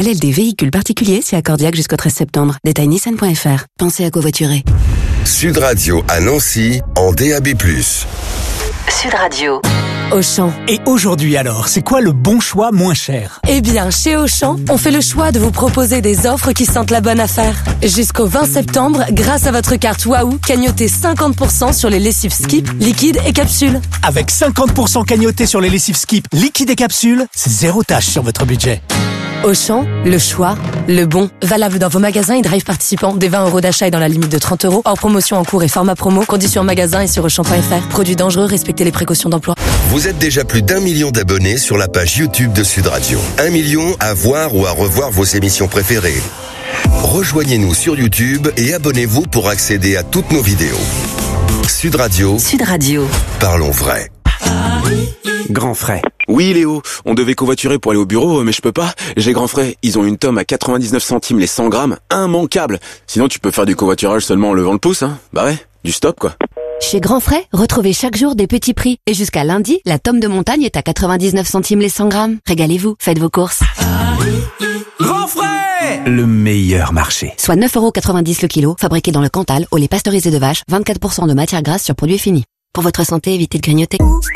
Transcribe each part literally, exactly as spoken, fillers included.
L D véhicules particuliers c'est accordiaque jusqu'au treize septembre. Détail nissan point f r. Pensez à covoiturer. Sud Radio à Nancy en D A B plus. Sud Radio. Auchan. Et aujourd'hui alors, c'est quoi le bon choix moins cher ? Eh bien, chez Auchan, on fait le choix de vous proposer des offres qui sentent la bonne affaire. Jusqu'au vingt septembre, grâce à votre carte Waouh, cagnotez cinquante pour cent sur les lessives Skip, liquides et capsules. Avec cinquante pour cent cagnoté sur les lessives Skip, liquides et capsules, c'est zéro tâche sur votre budget. Auchan, le choix, le bon. Valable dans vos magasins et drive participants. Des vingt euros d'achat et dans la limite de trente euros. Hors promotion en cours et format promo. Conditions en magasin et sur auchan point f r. Produits dangereux, respectez les précautions d'emploi. Vous êtes déjà plus d'un million d'abonnés sur la page YouTube de Sud Radio. Un million à voir ou à revoir vos émissions préférées. Rejoignez-nous sur YouTube et abonnez-vous pour accéder à toutes nos vidéos. Sud Radio. Sud Radio. Parlons vrai. Grand frais. Oui Léo, on devait covoiturer pour aller au bureau, mais je peux pas. J'ai Grand frais, ils ont une tome à quatre-vingt-dix-neuf centimes les cent grammes, immanquable. Sinon tu peux faire du covoiturage seulement en levant le pouce, hein. Bah ouais, du stop quoi. Chez Grand Frais, retrouvez chaque jour des petits prix. Et jusqu'à lundi, la tome de montagne est à quatre-vingt-dix-neuf centimes les cent grammes. Régalez-vous, faites vos courses. Grand frais ! Le meilleur marché. Soit neuf euros quatre-vingt-dix le kilo, fabriqué dans le Cantal, au lait pasteurisé de vache, vingt-quatre pour cent de matière grasse sur produit fini. Pour votre santé, évitez de grignoter.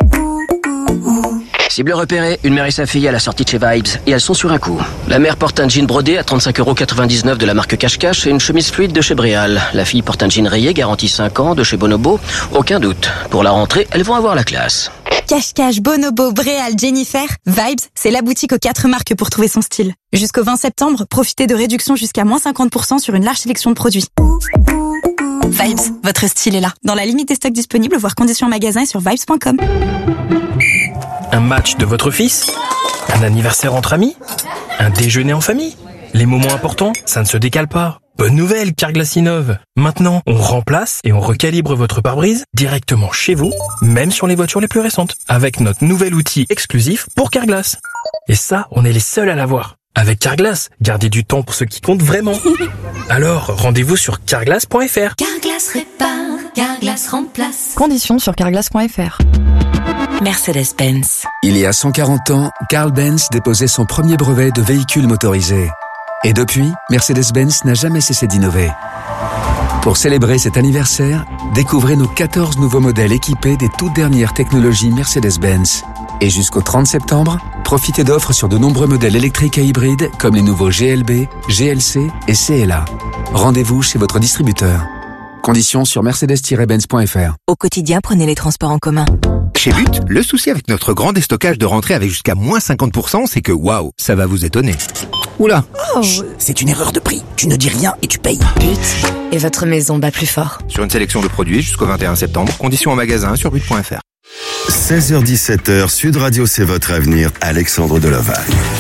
Cible repérée, une mère et sa fille à la sortie de chez Vibes, et elles sont sur un coup. La mère porte un jean brodé à trente-cinq euros quatre-vingt-dix-neuf de la marque Cache-Cache et une chemise fluide de chez Bréal. La fille porte un jean rayé, garantie cinq ans, de chez Bonobo. Aucun doute. Pour la rentrée, elles vont avoir la classe. Cache-Cache, Bonobo, Bréal, Jennifer, Vibes, c'est la boutique aux quatre marques pour trouver son style. Jusqu'au vingt septembre, profitez de réductions jusqu'à moins cinquante pour cent sur une large sélection de produits. Vibes, votre style est là. Dans la limite des stocks disponibles, voir conditions en magasin et sur vibes point com. Un match de votre fils ? Un anniversaire entre amis ? Un déjeuner en famille ? Les moments importants, ça ne se décale pas. Bonne nouvelle, Carglass innove. Maintenant, on remplace et on recalibre votre pare-brise directement chez vous, même sur les voitures les plus récentes, avec notre nouvel outil exclusif pour Carglass. Et ça, on est les seuls à l'avoir. Avec Carglass, gardez du temps pour ce qui compte vraiment. Alors, rendez-vous sur carglass point f r. Carglass répare, Carglass remplace. Conditions sur carglass point f r. Mercedes-Benz. Il y a cent quarante ans, Carl Benz déposait son premier brevet de véhicule motorisé. Et depuis, Mercedes-Benz n'a jamais cessé d'innover. Pour célébrer cet anniversaire, découvrez nos quatorze nouveaux modèles équipés des toutes dernières technologies Mercedes-Benz. Et jusqu'au trente septembre, profitez d'offres sur de nombreux modèles électriques et hybrides comme les nouveaux G L B, G L C et C L A. Rendez-vous chez votre distributeur. Conditions sur mercedes tiret benz point f r. Au quotidien, prenez les transports en commun. Chez But, le souci avec notre grand déstockage de rentrée avec jusqu'à moins cinquante pour cent, c'est que waouh, ça va vous étonner. Oula, oh. Chut, c'est une erreur de prix. Tu ne dis rien et tu payes. But, et votre maison bat plus fort. Sur une sélection de produits jusqu'au vingt et un septembre, conditions en magasin sur but point f r. seize heures dix-sept heures, Sud Radio, c'est votre avenir. Alexandre Delovalle.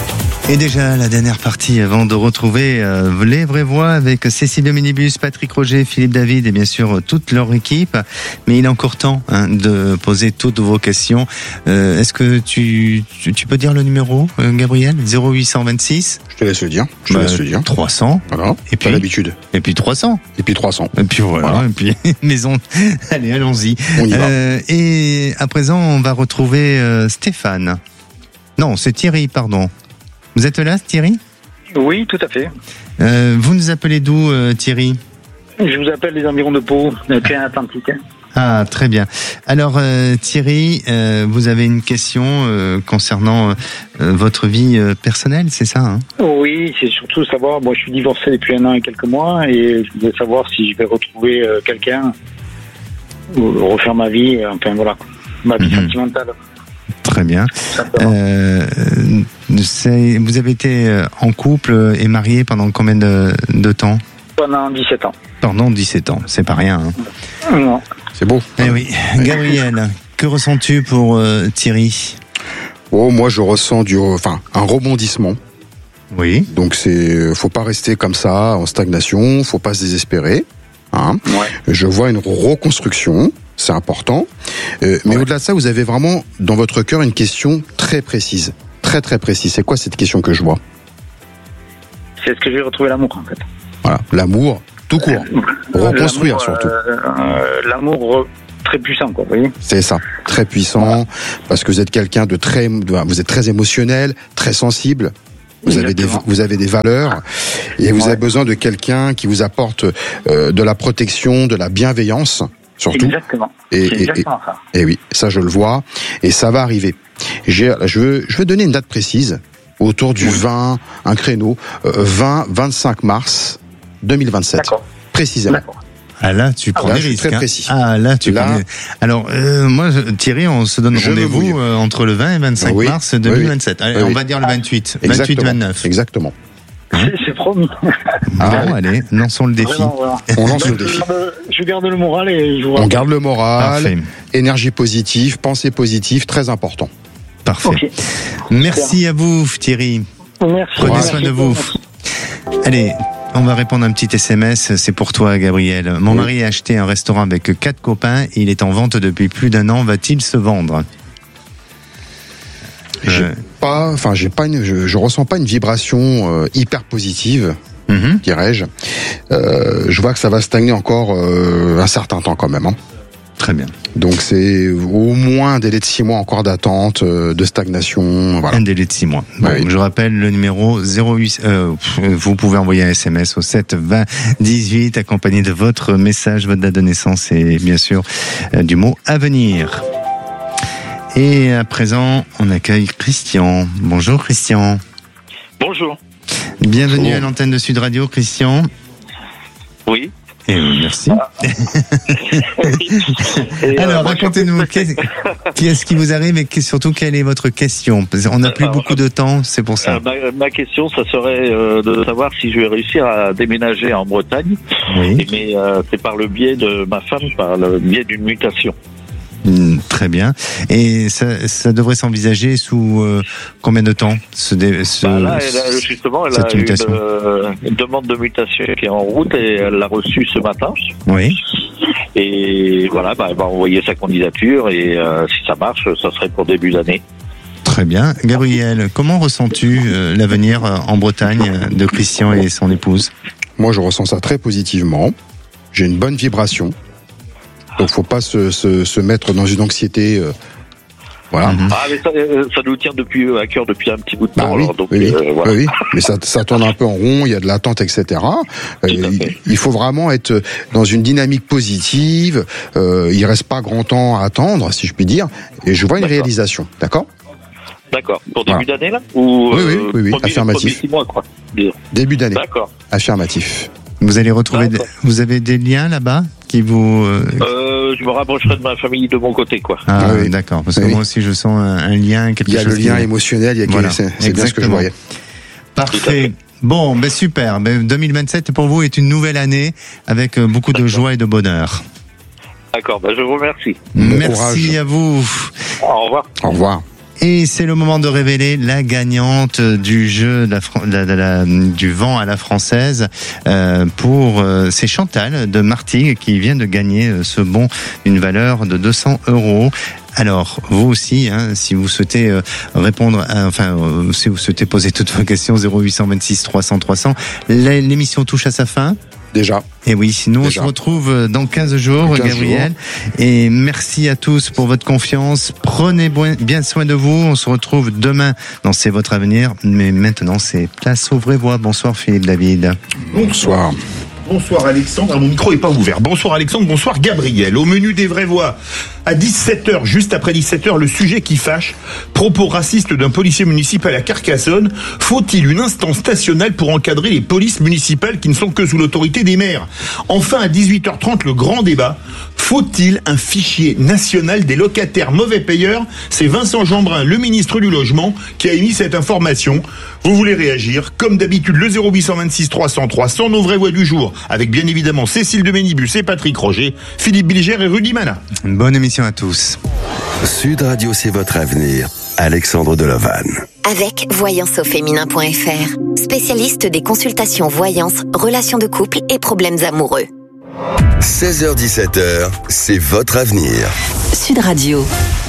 Et déjà, la dernière partie avant de retrouver euh, les vraies voix avec Cécile de Minibus, Patrick Roger, Philippe David et bien sûr toute leur équipe. Mais il est encore temps hein, de poser toutes vos questions. Euh, est-ce que tu, tu, tu peux dire le numéro, euh, Gabriel ? zéro huit cent vingt-six Je te laisse le dire. Je te bah, laisse le dire. trois cents. Voilà. Et puis, pas l'habitude. Et puis trois cents. Et puis trois cents. Et puis voilà. voilà. Et puis maison. Allez, allons-y. On y va. Euh, et à présent, on va retrouver euh, Stéphane. Non, c'est Thierry, pardon. Vous êtes là, Thierry ? Oui, tout à fait. Euh, vous nous appelez d'où, euh, Thierry ? Je vous appelle les environs de Pau, Océan Atlantique. Ah, très bien. Alors, euh, Thierry, euh, vous avez une question euh, concernant euh, votre vie euh, personnelle, c'est ça hein ? Oui, c'est surtout savoir, moi je suis divorcé depuis un an et quelques mois, et je voudrais savoir si je vais retrouver euh, quelqu'un, ou refaire ma vie, enfin voilà, ma vie mm-hmm. sentimentale. Très bien. Euh, c'est, vous avez été en couple et marié pendant combien de, de temps ? Pendant dix-sept ans. Pendant dix-sept ans, c'est pas rien. Hein. Non. C'est beau. Eh oui. Gabriel, que ressens-tu pour euh, Thierry ? Oh, moi je ressens du, enfin, un rebondissement. Oui. Donc c'est, faut pas rester comme ça en stagnation, faut pas se désespérer. Hein. Ouais. Je vois une reconstruction. C'est important. Euh, mais ouais. Au-delà de ça, vous avez vraiment dans votre cœur une question très précise. Très très précise. C'est quoi cette question que je vois ? C'est est-ce que je vais retrouver l'amour en fait ? Voilà, l'amour tout court. Euh, Reconstruire l'amour, surtout. Euh, euh, l'amour très puissant quoi, vous voyez ? C'est ça, très puissant, parce que vous êtes quelqu'un de très, vous êtes très émotionnel, très sensible. Vous avez des, vous avez des valeurs et vous ouais. avez besoin de quelqu'un qui vous apporte euh, de la protection, de la bienveillance, surtout. Exactement. Et, C'est et, exactement et, ça. Et oui, ça je le vois et ça va arriver. J'ai, je veux, je veux donner une date précise autour du vingt, un créneau euh, vingt, vingt-cinq mars deux mille vingt-sept. D'accord. Précisément. D'accord. Ah là, tu prends là, des je suis risques. très hein. précis. Ah là, tu là, prends des... Alors, euh, moi, Thierry, on se donne Je rendez-vous euh, entre le vingt et vingt-cinq oui, mars deux mille vingt-sept. oui, Allez, oui. on va dire le vingt-huit. Exactement. vingt-huit vingt-neuf. Exactement. C'est, c'est promis. Ah, bon, allez, lançons le défi. Vraiment, voilà. On lance le je, défi. garde, je garde le moral et je vous On garde le moral, Parfait. énergie positive, pensée positive, très important. Parfait. Okay. Merci à vous, Thierry. Merci. Prenez Merci. soin de vous. Allez, on va répondre à un petit S M S. C'est pour toi, Gabriel. Mon oui. mari a acheté un restaurant avec quatre copains. Il est en vente depuis plus d'un an. Va-t-il se vendre? J'ai Euh, pas, enfin, j'ai pas une, je, je ressens pas une vibration euh, hyper positive, mhm. dirais-je. Euh, je vois que ça va stagner encore euh, un certain temps quand même. Hein. Très bien. Donc c'est au moins un délai de six mois encore d'attente, euh, de stagnation. Voilà. Un délai de six mois. Bon, Oui. je rappelle le numéro zéro huit. Euh, vous pouvez envoyer un S M S au sept vingt dix-huit accompagné de votre message, votre date de naissance et bien sûr euh, du mot à venir. Et à présent, on accueille Christian. Bonjour Christian. Bonjour. Bienvenue Bonjour. à l'antenne de Sud Radio, Christian. Oui. Et euh, merci. Et Alors, euh, moi, racontez-nous, qu'est- qu'est-ce qui vous arrive et surtout, quelle est votre question? On n'a plus Alors, beaucoup de temps, c'est pour ça. Euh, ma, ma question, ça serait euh, de savoir si je vais réussir à déménager en Bretagne. Oui. Mais euh, c'est par le biais de ma femme, par le biais d'une mutation. Mm, Très bien. Et ça, ça devrait s'envisager sous euh, combien de temps ce, dé, ce, Bah là, elle a, justement, elle cette a une, mutation euh, une demande de mutation qui est en route et elle l'a reçue ce matin. Oui. Et voilà, bah, elle va envoyer sa candidature et euh, si ça marche, ça serait pour début d'année. Très bien. Gabriel, comment ressens-tu euh, l'avenir euh, en Bretagne euh, de Christian et son épouse? Moi, je ressens ça très positivement. J'ai une bonne vibration. Donc, faut pas se, se, se mettre dans une anxiété. Euh, voilà. Mhm. Ah, mais ça, euh, ça nous tient depuis à cœur depuis un petit bout de temps. Bah oui, alors, donc, oui, euh, voilà. oui, oui. Mais ça, ça tourne un peu en rond, il y a de l'attente, et cetera. Euh, il, il faut vraiment être dans une dynamique positive. Euh, il reste pas grand temps à attendre, si je puis dire. Et je vois une D'accord. réalisation, d'accord? D'accord. Pour début Voilà. d'année, là Ou, Oui, oui, euh, oui, oui, premier- affirmatif. premier six mois, quoi. Disons. Début d'année. D'accord. Affirmatif. Vous allez retrouver, des- vous avez des liens là-bas qui vous... euh, Euh, je me rapprocherai de ma famille de mon côté, quoi. Ah, oui. d'accord. Parce que Oui. moi aussi, je sens un, un lien, quelque Il y a chose le lien qui- émotionnel, il y a Voilà, c'est, c'est bien ce que je exactement. voyais. Parfait. Bon, ben super. Ben deux mille vingt-sept pour vous est une nouvelle année avec euh, beaucoup de joie et de bonheur. D'accord, bah, je vous remercie. Bon Merci courage. à vous. Au revoir. Au revoir. Et c'est le moment de révéler la gagnante du jeu de la, Fran- de la- de la- du vent à la française. Euh, pour euh, c'est Chantal de Martigues qui vient de gagner euh, ce bon d'une valeur de deux cents euros. Alors, vous aussi, hein, si vous souhaitez euh, répondre, à, enfin, euh, si vous souhaitez poser toutes vos questions, zéro huit cent vingt-six trois cents trois cents. La- L'émission touche à sa fin. Déjà. Et oui, sinon Déjà. on se retrouve dans quinze jours, quinze Gabriel. Et merci à tous pour votre confiance. Prenez bien soin de vous. On se retrouve demain dans C'est votre avenir. Mais maintenant, c'est place aux vraies voix. Bonsoir Philippe David. Bonsoir. Bonsoir Alexandre, ah, mon micro est pas ouvert. Bonsoir Alexandre, bonsoir Gabriel. Au menu des vraies voix, à dix-sept heures, juste après dix-sept heures, le sujet qui fâche, propos racistes d'un policier municipal à Carcassonne. Faut-il une instance nationale pour encadrer les polices municipales qui ne sont que sous l'autorité des maires? Enfin, à dix-huit heures trente, le grand débat. Faut-il un fichier national des locataires mauvais payeurs? C'est Vincent Jeanbrun, le ministre du Logement, qui a émis cette information. Vous voulez réagir? Comme d'habitude, le zéro huit cent vingt-six trois cent trois sont nos vraies voix du jour, avec bien évidemment Cécile de Ménibus et Patrick Roger, Philippe Bilger et Rudy Mana. Bonne émission à tous. Sud Radio, c'est votre avenir. Alexandre Delovan. Avec voyance au féminin point f r, spécialiste des consultations voyance, relations de couple et problèmes amoureux. seize heures dix-sept heures, c'est votre avenir. Sud Radio.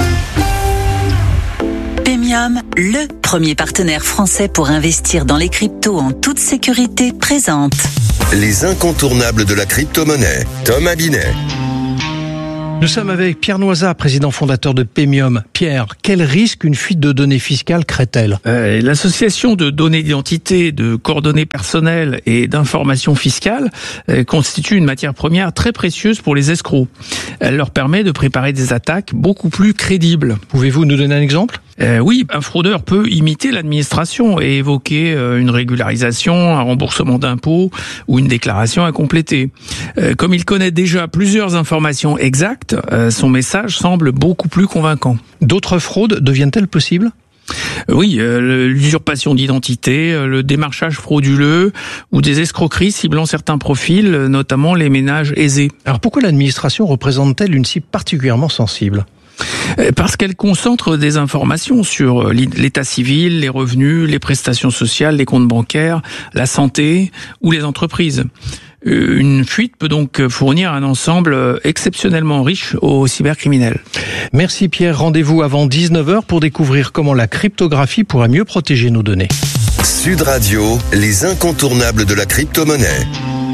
Pemium, le premier partenaire français pour investir dans les cryptos en toute sécurité, présente Les incontournables de la crypto-monnaie. Tom Abinet. Nous sommes avec Pierre Noisat, président fondateur de Pemium. Pierre, quel risque une fuite de données fiscales crée-t-elle ? euh, L'association de données d'identité, de coordonnées personnelles et d'informations fiscales euh, constitue une matière première très précieuse pour les escrocs. Elle leur permet de préparer des attaques beaucoup plus crédibles. Pouvez-vous nous donner un exemple ? Euh, oui, un fraudeur peut imiter l'administration et évoquer euh, une régularisation, un remboursement d'impôts ou une déclaration à compléter. Euh, comme il connaît déjà plusieurs informations exactes, euh, son message semble beaucoup plus convaincant. D'autres fraudes deviennent-elles possibles ? Oui, euh, l'usurpation d'identité, euh, le démarchage frauduleux ou des escroqueries ciblant certains profils, euh, notamment les ménages aisés. Alors pourquoi l'administration représente-t-elle une cible particulièrement sensible ? Parce qu'elle concentre des informations sur l'état civil, les revenus, les prestations sociales, les comptes bancaires, la santé ou les entreprises. Une fuite peut donc fournir un ensemble exceptionnellement riche aux cybercriminels. Merci Pierre, rendez-vous avant dix-neuf heures pour découvrir comment la cryptographie pourrait mieux protéger nos données. Sud Radio, les incontournables de la crypto-monnaie.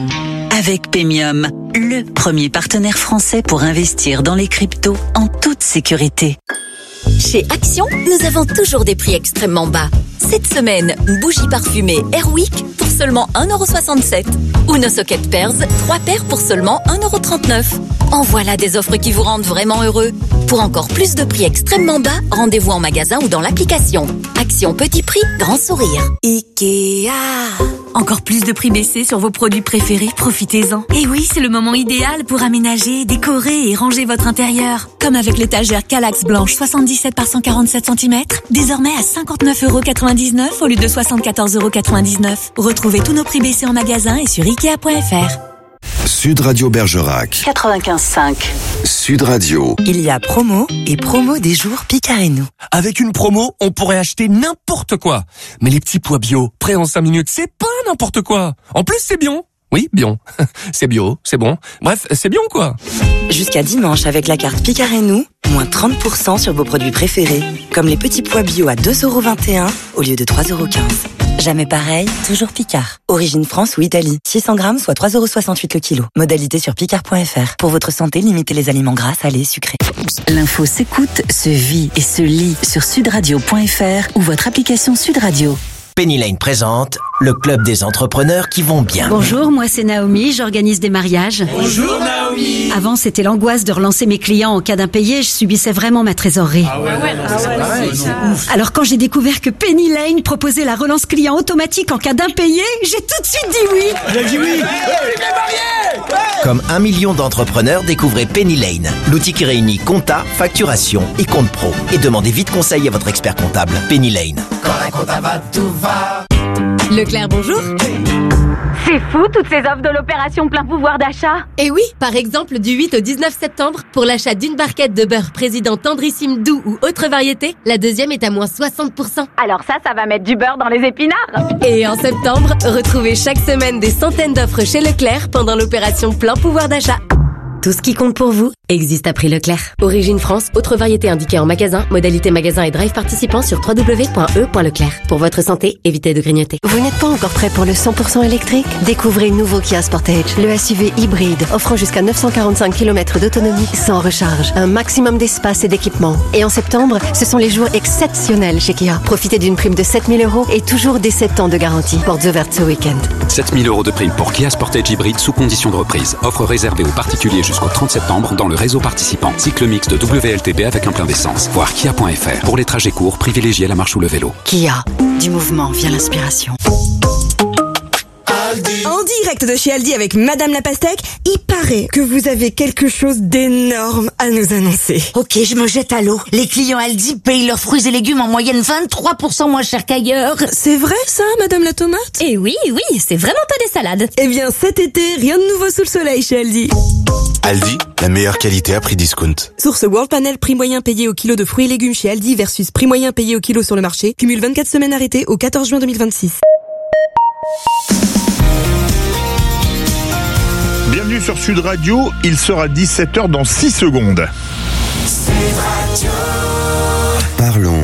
Avec Pemium, le premier partenaire français pour investir dans les cryptos en toute sécurité. Chez Action, nous avons toujours des prix extrêmement bas. Cette semaine, une bougie parfumée Airwick pour seulement un euro soixante-sept. Ou nos sockets Pearls, trois paires pour seulement un euro trente-neuf. En voilà des offres qui vous rendent vraiment heureux. Pour encore plus de prix extrêmement bas, rendez-vous en magasin ou dans l'application. Action petit prix, grand sourire. Ikea. Encore plus de prix baissés sur vos produits préférés, profitez-en. Et oui, c'est le moment idéal pour aménager, décorer et ranger votre intérieur. Comme avec l'étagère Kallax blanche soixante-dix-sept par cent quarante-sept centimètres, désormais à cinquante-neuf euros quatre-vingt-dix-neuf au lieu de soixante-quatorze euros quatre-vingt-dix-neuf. Retrouvez tous nos prix baissés en magasin et sur ikea point f r. Sud Radio Bergerac. quatre-vingt-quinze cinq. Sud Radio. Il y a promo et promo des jours Picard et nous. Avec une promo, on pourrait acheter n'importe quoi. Mais les petits pois bio, prêts en cinq minutes, c'est pas n'importe quoi. En plus, c'est bio. Oui, bio. C'est bio, c'est bon. Bref, c'est bien quoi. Jusqu'à dimanche, avec la carte Picard et nous, moins trente pour cent sur vos produits préférés. Comme les petits pois bio à deux euros vingt et un au lieu de trois euros quinze. Jamais pareil, toujours Picard. Origine France ou Italie. six cents grammes, soit trois euros soixante-huit le kilo. Modalité sur picard point f r. Pour votre santé, limitez les aliments gras, salés, sucrés. L'info s'écoute, se vit et se lit sur sudradio point f r ou votre application Sud Radio. Penny Lane présente le club des entrepreneurs qui vont bien. Bonjour, moi c'est Naomi, j'organise des mariages. Bonjour Naomi. Avant c'était l'angoisse de relancer mes clients en cas d'impayé, je subissais vraiment ma trésorerie. Ah ouais, non, ah ouais, pareil, c'est Alors quand j'ai découvert que Penny Lane proposait la relance client automatique en cas d'impayé, j'ai tout de suite dit oui. Il a dit oui. Comme un million d'entrepreneurs, découvrez Penny Lane, l'outil qui réunit compta, facturation et compte pro. Et demandez vite conseil à votre expert comptable. Penny Lane. Quand la compta va, tout va. Leclerc, bonjour. C'est fou, toutes ces offres de l'opération plein pouvoir d'achat. Et oui, par exemple, du huit au dix-neuf septembre, pour l'achat d'une barquette de beurre président tendrissime doux ou autre variété, la deuxième est à moins soixante pour cent. Alors ça, ça va mettre du beurre dans les épinards. Et en septembre, retrouvez chaque semaine des centaines d'offres chez Leclerc pendant l'opération plein pouvoir d'achat. Tout ce qui compte pour vous existe à prix Leclerc. Origine France, autre variété indiquée en magasin, modalité magasin et drive participant sur w w w point e point leclerc. Pour votre santé, évitez de grignoter. Vous n'êtes pas encore prêt pour le cent pour cent électrique ? Découvrez le nouveau Kia Sportage, le S U V hybride, offrant jusqu'à neuf cent quarante-cinq kilomètres d'autonomie sans recharge, un maximum d'espace et d'équipement. Et en septembre, ce sont les jours exceptionnels chez Kia. Profitez d'une prime de sept mille euros et toujours des sept ans de garantie. Portes ouvertes ce week-end. sept mille euros de prime pour Kia Sportage hybride sous condition de reprise. Offre réservée aux particuliers jusqu'au trente septembre dans le réseau participant. Cycle mix de W L T P avec un plein d'essence. Voir kia point f r. Pour les trajets courts, privilégiez la marche ou le vélo. Kia, du mouvement vient l'inspiration. En direct de chez Aldi avec Madame la Pastèque, il paraît que vous avez quelque chose d'énorme à nous annoncer. Ok, je me jette à l'eau. Les clients Aldi payent leurs fruits et légumes en moyenne vingt-trois pour cent moins cher qu'ailleurs. C'est vrai ça, Madame la Tomate ? Eh oui, oui, c'est vraiment pas des salades. Eh bien cet été, rien de nouveau sous le soleil chez Aldi. Aldi, la meilleure qualité à prix discount. Source World Panel, prix moyen payé au kilo de fruits et légumes chez Aldi versus prix moyen payé au kilo sur le marché. Cumule vingt-quatre semaines arrêtées au quatorze juin deux mille vingt-six. Bienvenue sur Sud Radio, il sera dix-sept heures dans six secondes. Parlons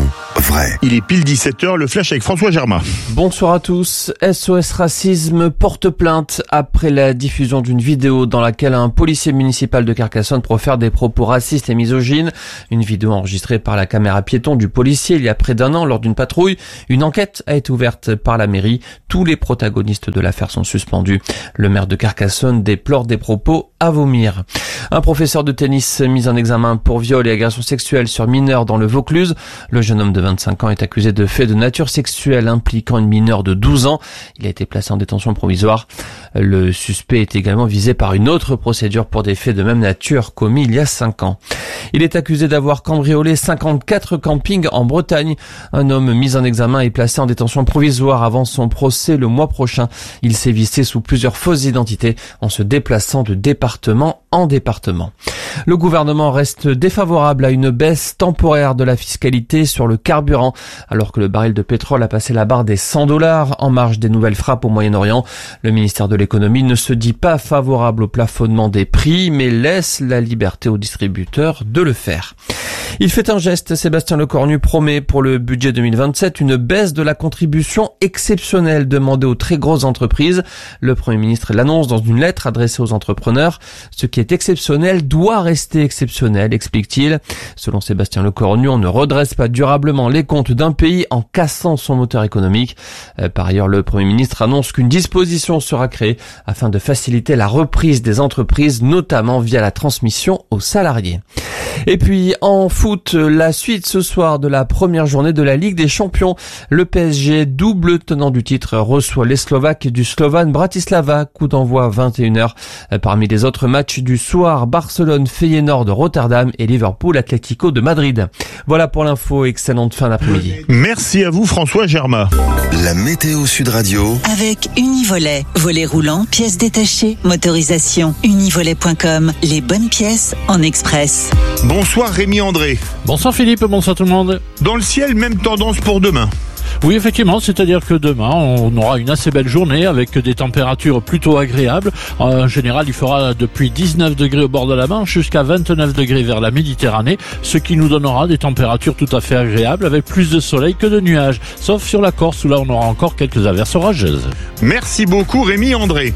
vrai. Il est pile dix-sept heures, le flash avec François Germain. Bonsoir à tous. S O S Racisme porte plainte après la diffusion d'une vidéo dans laquelle un policier municipal de Carcassonne profère des propos racistes et misogynes. Une vidéo enregistrée par la caméra piéton du policier il y a près d'un an lors d'une patrouille. Une enquête a été ouverte par la mairie. Tous les protagonistes de l'affaire sont suspendus. Le maire de Carcassonne déplore des propos à vomir. Un professeur de tennis mis en examen pour viol et agression sexuelle sur mineur dans le Vaucluse. Le jeune homme de vingt-cinq ans est accusé de faits de nature sexuelle impliquant une mineure de douze ans. Il a été placé en détention provisoire. Le suspect est également visé par une autre procédure pour des faits de même nature commis il y a cinq ans. Il est accusé d'avoir cambriolé cinquante-quatre campings en Bretagne. Un homme mis en examen est placé en détention provisoire avant son procès le mois prochain. Il sévissait sous plusieurs fausses identités en se déplaçant de département en département. Le gouvernement reste défavorable à une baisse temporaire de la fiscalité sur le carburant, alors que le baril de pétrole a passé la barre des cent dollars en marge des nouvelles frappes au Moyen-Orient. Le ministère de l'économie ne se dit pas favorable au plafonnement des prix, mais laisse la liberté aux distributeurs de le faire. Il fait un geste, Sébastien Lecornu promet pour le budget deux mille vingt-sept une baisse de la contribution exceptionnelle demandée aux très grosses entreprises. Le Premier ministre l'annonce dans une lettre adressée aux entrepreneurs. Ce qui est exceptionnel doit rester exceptionnel, explique-t-il. Selon Sébastien Lecornu, on ne redresse pas durablement les comptes d'un pays en cassant son moteur économique. Par ailleurs, le Premier ministre annonce qu'une disposition sera créée afin de faciliter la reprise des entreprises, notamment via la transmission aux salariés. Et puis en foot, la suite ce soir de la première journée de la Ligue des Champions. Le P S G, double tenant du titre, reçoit les Slovaques du Slovan Bratislava. Coup d'envoi vingt et une heures. Parmi les autres matchs du soir, Barcelone, Feyenoord de Rotterdam et Liverpool Atlético de Madrid. Voilà pour l'info, excellente fin d'après-midi. Merci à vous François Germain. La météo Sud Radio. Avec Univolet, volet roulant, pièces détachées, motorisation. Univolet point com, les bonnes pièces en express. Bonsoir Rémi André. Bonsoir Philippe, bonsoir tout le monde. Dans le ciel, même tendance pour demain. Oui, effectivement, c'est-à-dire que demain, on aura une assez belle journée avec des températures plutôt agréables. En général, il fera depuis dix-neuf degrés au bord de la Manche jusqu'à vingt-neuf degrés vers la Méditerranée, ce qui nous donnera des températures tout à fait agréables avec plus de soleil que de nuages. Sauf sur la Corse où là, on aura encore quelques averses orageuses. Merci beaucoup Rémi André.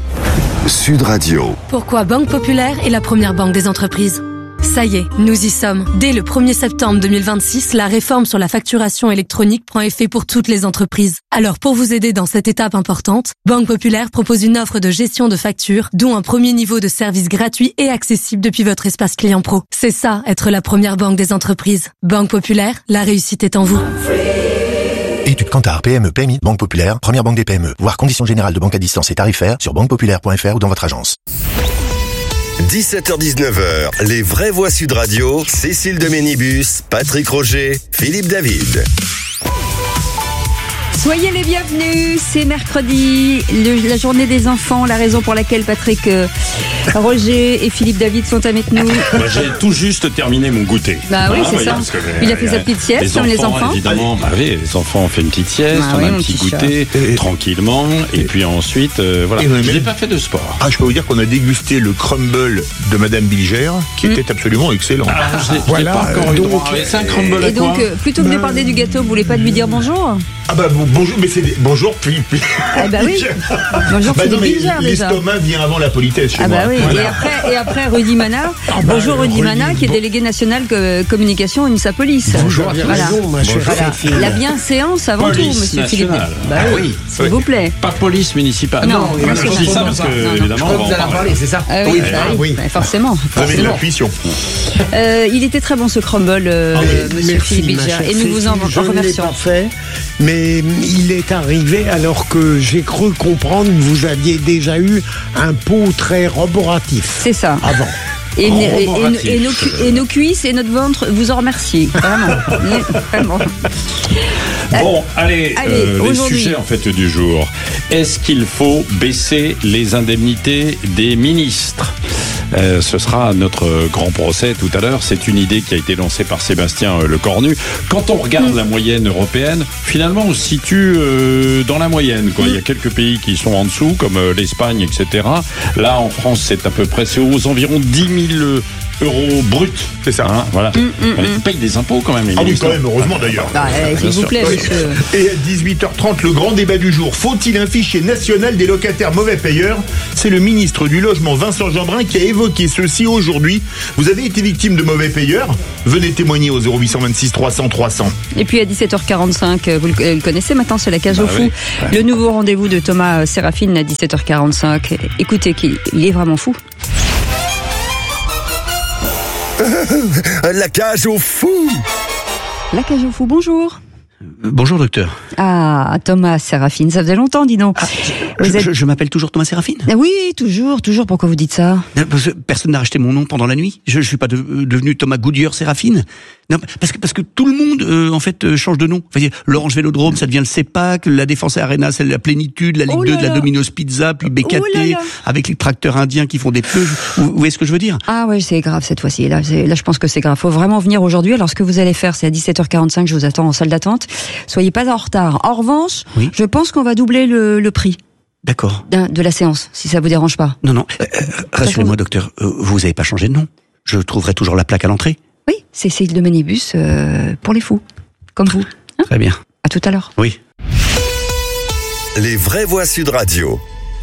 Sud Radio. Pourquoi Banque Populaire est la première banque des entreprises ? Ça y est, nous y sommes. Dès le premier septembre deux mille vingt-six, la réforme sur la facturation électronique prend effet pour toutes les entreprises. Alors pour vous aider dans cette étape importante, Banque Populaire propose une offre de gestion de factures, dont un premier niveau de service gratuit et accessible depuis votre espace client pro. C'est ça, être la première banque des entreprises. Banque Populaire, la réussite est en vous. Étude Kantar, P M E, P M I, Banque Populaire, première banque des P M E. Voir conditions générales de banque à distance et tarifaires sur banque populaire point f r ou dans votre agence. dix-sept heures dix-neuf heures, les vraies voix Sud Radio, Cécile de Ménibus, Patrick Roger, Philippe David. Soyez les bienvenus, c'est mercredi, le, la journée des enfants, la raison pour laquelle Patrick euh, Roger et Philippe David sont avec nous. Moi, j'ai tout juste terminé mon goûter. Bah oui, ah, c'est oui, ça. Que, il a fait euh, sa petite sieste, les comme enfants, les enfants. Évidemment, bah oui, les enfants ont fait une petite sieste, bah on oui, a un petit goûter, et, tranquillement, et, et puis ensuite, euh, voilà. Et je n'ai pas fait de sport. Ah, je peux vous dire qu'on a dégusté le crumble de Madame Bilger, qui mmh. était absolument excellent. Ah, je l'ai voilà, pas encore eu donc, droit. C'est un crumble à Et donc, euh, plutôt que de parler du gâteau, vous voulez pas lui dire bonjour ? Ah bah bonjour, mais c'est bonjour puis, puis... Ah bah oui. Bonjour bah Philippe Bilger déjà. L'estomac vient avant la politesse chez ah moi. Ah bah oui. Voilà. Et après et après Rudy Mana. Ah bah bonjour Rudy Mana qui est délégué national que, communication UNSA Police. Bonjour. Voilà. Raison, ma chère voilà. La bienséance avant police tout, monsieur nationale. Philippe. Bah oui. oui. S'il oui. vous plaît. Pas police municipale. Non, non je dis ça parce que non, évidemment on va en parler. parler, c'est ça. Ah oui, bah, ah, oui. Bah, forcément. Vous avez de l'intuition. Euh, il était très bon ce crumble, euh, ah, oui. monsieur Merci, Philippe Bilger, et nous vous en remercions. Je ne l'ai pas fait, mais il est arrivé alors que j'ai cru comprendre que vous aviez déjà eu un pot très roboratif. C'est ça. Avant. Et, oh, et, et, et, nos, et nos cuisses et notre ventre vous en remercient. Vraiment. Vraiment. Bon, allez, allez euh, les sujets en fait du jour. Est-ce qu'il faut baisser les indemnités des ministres ? Euh, ce sera notre grand procès tout à l'heure. C'est une idée qui a été lancée par Sébastien euh, Lecornu. Quand on regarde mmh. la moyenne européenne, finalement on se situe euh, dans la moyenne, quoi. Mmh. Il y a quelques pays qui sont en dessous, comme euh, l'Espagne, et cetera. Là, en France, c'est à peu près, c'est aux environs dix mille euros bruts. C'est ça. Hein, voilà. Mm, mm, Ils payent des impôts quand même. Les ah oui, ministres. quand même, heureusement d'ailleurs. Bah, euh, s'il vous plaît, monsieur. Et à dix-huit heures trente, le grand débat du jour. Faut-il un fichier national des locataires mauvais payeurs? C'est le ministre du Logement, Vincent Jeanbrun, qui a évoqué ceci aujourd'hui. Vous avez été victime de mauvais payeurs? Venez témoigner au zéro huit cent vingt-six trois cents trois cents. Et puis à dix-sept heures quarante-cinq, vous le, le connaissez maintenant, c'est la cage Bah au fou. oui, ouais. Le nouveau rendez-vous de Thomas Séraphine à dix-sept heures quarante-cinq. Écoutez, qu'il il est vraiment fou. La cage au fou. La cage au fou, bonjour. Bonjour docteur. Ah, Thomas Séraphine, ça faisait longtemps, dis donc. Ah, je, Vous êtes- je- je m'appelle toujours Thomas Séraphine. Ah oui, toujours, toujours. Pourquoi vous dites ça? Non, parce que personne n'a racheté mon nom pendant la nuit. Je, je suis pas de- devenu Thomas Goodyear Séraphine. Non, parce que parce que tout le monde euh, en fait euh, change de nom. Enfin, l'Orange Vélodrome, ça devient le CEPAC, la Défense Arena, c'est la Plénitude, la Ligue Oh deux là de la là. Domino's Pizza, puis B K T, Oh là là. avec les tracteurs indiens qui font des pneus. Vous, vous voyez ce que je veux dire? Ah ouais, c'est grave cette fois-ci. Là, c'est- là, je pense que c'est grave. Faut vraiment venir aujourd'hui. Alors, ce que vous allez faire, c'est à dix-sept heures quarante-cinq, je vous attends en salle d'attente. Soyez pas en retard. En revanche, Oui. je pense qu'on va doubler le, le prix D'accord. d'un- de la séance, si ça vous dérange pas. Non, non. euh, euh, rassurez-moi, docteur. euh, vous avez pas changé de nom. Je trouverai toujours la plaque à l'entrée. Oui, c'est Cécile de Manibus euh, pour les fous, comme vous. Hein, Très bien. à tout à l'heure. Oui. Les vraies voix Sud Radio.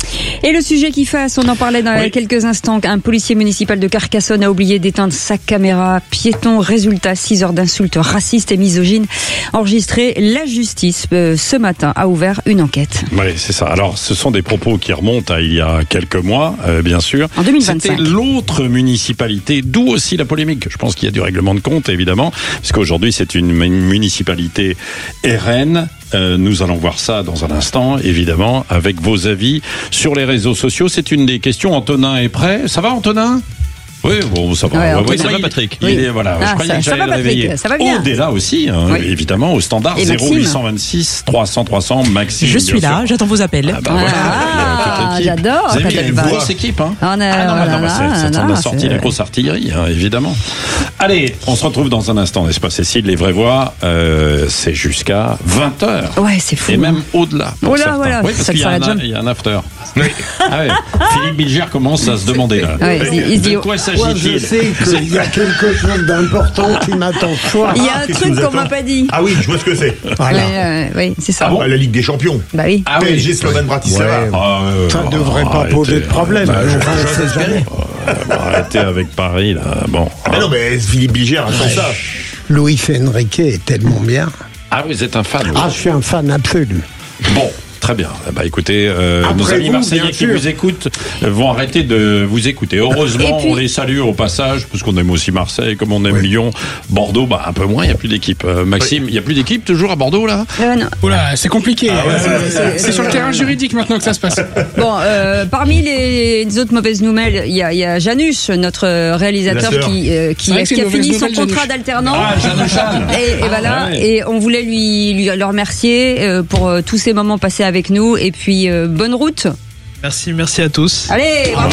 Et le sujet qui fasse, on en parlait dans Oui. quelques instants. Un policier municipal de Carcassonne a oublié d'éteindre sa caméra. Piéton, résultat, six heures d'insultes racistes et misogynes enregistrées. La justice, euh, ce matin, a ouvert une enquête. Oui, c'est ça. Alors, ce sont des propos qui remontent à il y a quelques mois, euh, bien sûr. En deux mille vingt-cinq. C'était l'autre municipalité, d'où aussi la polémique. Je pense qu'il y a du règlement de compte, évidemment, puisqu'aujourd'hui, c'est une municipalité R N. Euh, nous allons voir ça dans un instant, évidemment, avec vos avis sur les réseaux sociaux. C'est une des questions. Antonin est prêt. Ça va, Antonin ? Oui, bon, ça va. Ouais, Ouais, Antonin. ça va, Oui. Patrick. Oui. Il est, voilà, Ah, je croyais ça- que ça j'allais va, le Patrick, réveiller. ça va bien. Aude est là aussi, hein, Oui. évidemment, au standard Et zéro Maxime. huit cent vingt-six trois cents trois cents, Maxime. Je suis bien là, sûr. j'attends vos appels. Ah, bah voilà, Ah, il y a toute l'équipe. j'adore Vous avez quand mis elle une va. grosse équipe, hein. On a, Ah non, oh non, là bah, là, c'est- c'est- on non, a sorti c'est- la grosse artillerie, hein, évidemment. Allez, on se retrouve dans un instant, n'est-ce pas, Cécile? Les vraies voix, euh, c'est jusqu'à vingt heures. Ouais, c'est fou. Et même au-delà. pour Oh là, certains. voilà, Oui, parce ça qu'il y te a, fera la un, jump. il y a un after. Ah ouais. Philippe Bilger commence à se demander là. Ouais, il- il se dit- de quoi Moi, je s'agit-il? sais qu'il y a quelque chose d'important qui m'attend ce soir. Il y a Ah, un qu'est-ce truc qui nous qu'on m'a attend pas dit. Ah oui, je vois ce que c'est. Voilà. Ouais, ouais, ouais, c'est ça. Ah bon, la Ligue des Champions. Bah oui. Ah P S G oui. Slovan Bratislava. Ouais. Ah, euh, Ça ne devrait pas arrêtez, poser de problème. bah, mais je- enfin, on sait jamais. Euh, Arrêtez avec Paris là. Bon. Ah non, mais Philippe Bilger attend ça. Luis Enrique est tellement bien. Ah, vous êtes un fan. Ah, je suis un fan absolu. Bon. Très bien. Eh ben, écoutez, euh, Après nos amis vous, marseillais bien qui sûr. vous écoutent euh, vont arrêter de vous écouter. Heureusement, Et puis- on les salue au passage, parce qu'on aime aussi Marseille, comme on aime Lyon. Bordeaux, bah, un peu moins, il n'y a plus d'équipe. Euh, Maxime, il n'y a plus d'équipe toujours à Bordeaux, là? Euh, non. Oula, c'est compliqué. Ah ouais, Euh, ouais, c'est- ouais, c'est ouais, sur le ouais, terrain ouais. juridique maintenant que ça se passe. Bon, euh, parmi les autres mauvaises nouvelles, il y a, il y a Janus, notre réalisateur, La sœur. qui, euh, qui, C'est vrai a, que c'est qui a une fini mauvaise son nouvelle, contrat Janus. d'alternant. Ah, Janus Chan. Et, et voilà. ouais. Et on voulait lui, lui le remercier euh, pour euh, tous ces moments passés avec nous. Et puis euh, bonne route. Merci, merci à tous. Allez, bravo.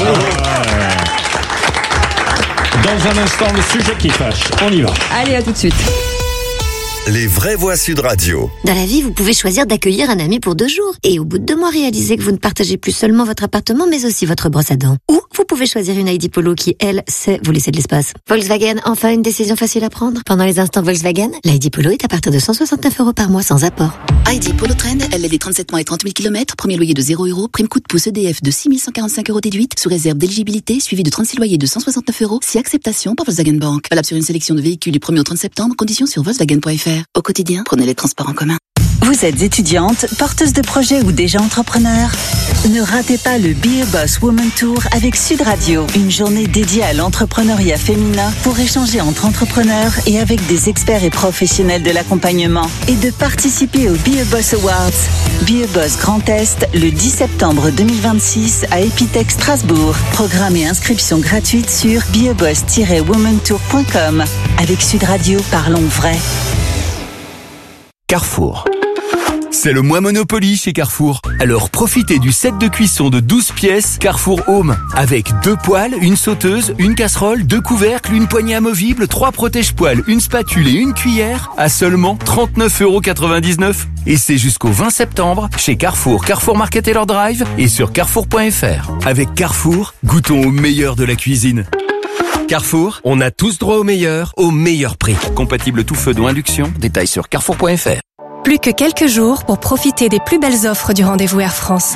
Dans un instant, le sujet qui fâche. On y va. Allez, à tout de suite. Les vraies voix Sud Radio. Dans la vie, vous pouvez choisir d'accueillir un ami pour deux jours. Et au bout de deux mois, réaliser que vous ne partagez plus seulement votre appartement, mais aussi votre brosse à dents. Ou vous pouvez choisir une I D Polo qui, elle, sait vous laisser de l'espace. Volkswagen, enfin une décision facile à prendre. Pendant les instants Volkswagen, l'I D Polo est à partir de cent soixante-neuf euros par mois sans apport. I D Polo Trend, L L D trente-sept mois et trente mille kilomètres, premier loyer de zéro euros, prime coup de pouce E D F de six mille cent quarante-cinq euros déduite, sous réserve d'éligibilité, suivi de trente-six loyers de cent soixante-neuf euros, si acceptation par Volkswagen Bank. Valable sur une sélection de véhicules du premier au trente septembre, conditions sur Volkswagen point F R. Au quotidien, prenez les transports en commun. Vous êtes étudiante, porteuse de projet ou déjà entrepreneur? Ne ratez pas le Be a Boss Woman Tour avec Sud Radio. Une journée dédiée à l'entrepreneuriat féminin pour échanger entre entrepreneurs et avec des experts et professionnels de l'accompagnement. Et de participer au Be a Boss Awards. Be a Boss Grand Est le dix septembre deux mille vingt-six à Epitech Strasbourg. Programme et inscription gratuite sur be a boss tiret woman tour point com. Avec Sud Radio, parlons vrai. Carrefour. C'est le mois Monopoly chez Carrefour. Alors profitez du set de cuisson de douze pièces Carrefour Home. Avec deux poêles, une sauteuse, une casserole, deux couvercles, une poignée amovible, trois protège-poêles, une spatule et une cuillère à seulement trente-neuf euros quatre-vingt-dix-neuf. Et c'est jusqu'au vingt septembre chez Carrefour, Carrefour Market et leur drive et sur carrefour point F R. Avec Carrefour, goûtons au meilleur de la cuisine. Carrefour, on a tous droit au meilleur, au meilleur prix. Compatible tout feu d'eau induction, détail sur carrefour point f r. Plus que quelques jours pour profiter des plus belles offres du rendez-vous Air France.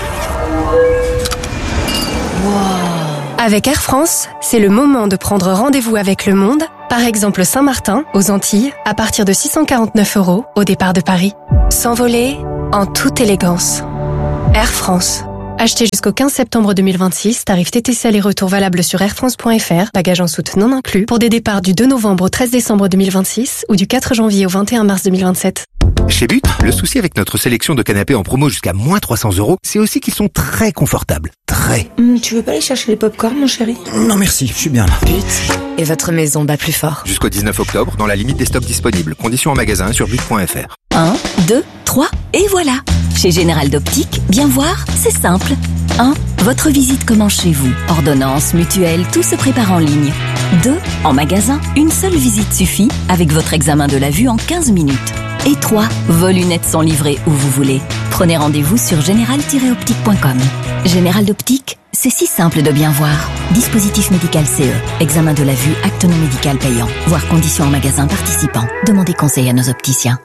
Wow. Avec Air France, c'est le moment de prendre rendez-vous avec le monde, par exemple Saint-Martin, aux Antilles, à partir de six cent quarante-neuf euros au départ de Paris. S'envoler en toute élégance. Air France. Achetez jusqu'au quinze septembre deux mille vingt-six, tarif T T C aller-retour valable sur air france point f r, bagages en soute non inclus, pour des départs du deux novembre au treize décembre deux mille vingt-six ou du quatre janvier au vingt et un mars deux mille vingt-sept. Chez But, le souci avec notre sélection de canapés en promo jusqu'à moins trois cents euros, c'est aussi qu'ils sont très confortables. Très. Mmh, tu veux pas aller chercher les pop-corn, mon chéri? Non merci, je suis bien là. But. Et votre maison bat plus fort. Jusqu'au dix-neuf octobre, dans la limite des stocks disponibles. Conditions en magasin sur but point f r. un, deux, trois, et voilà. Chez Général d'Optique, bien voir, c'est simple. un. Votre visite commence chez vous. Ordonnance, mutuelle, tout se prépare en ligne. deux. En magasin, une seule visite suffit avec votre examen de la vue en quinze minutes. Et trois. Vos lunettes sont livrées où vous voulez. Prenez rendez-vous sur général tiret optique point com. Général d'Optique, c'est si simple de bien voir. Dispositif médical C E. Examen de la vue, acte non médical payant. Voir conditions en magasin participant. Demandez conseil à nos opticiens.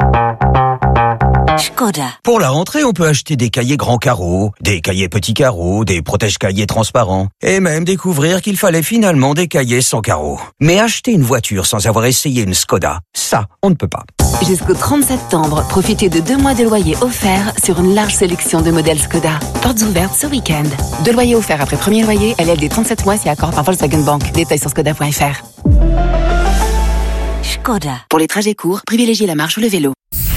Skoda. Pour la rentrée, on peut acheter des cahiers grands carreaux, des cahiers petits carreaux, des protège-cahiers transparents, et même découvrir qu'il fallait finalement des cahiers sans carreaux. Mais acheter une voiture sans avoir essayé une Skoda, ça, on ne peut pas. Jusqu'au trente septembre, profitez de deux mois de loyer offerts sur une large sélection de modèles Skoda. Portes ouvertes ce week-end. Deux loyers offerts après premier loyer, L L D trente-sept mois si accord par Volkswagen Bank. Détails sur skoda point f r. Skoda. Pour les trajets courts, privilégiez la marche ou le vélo.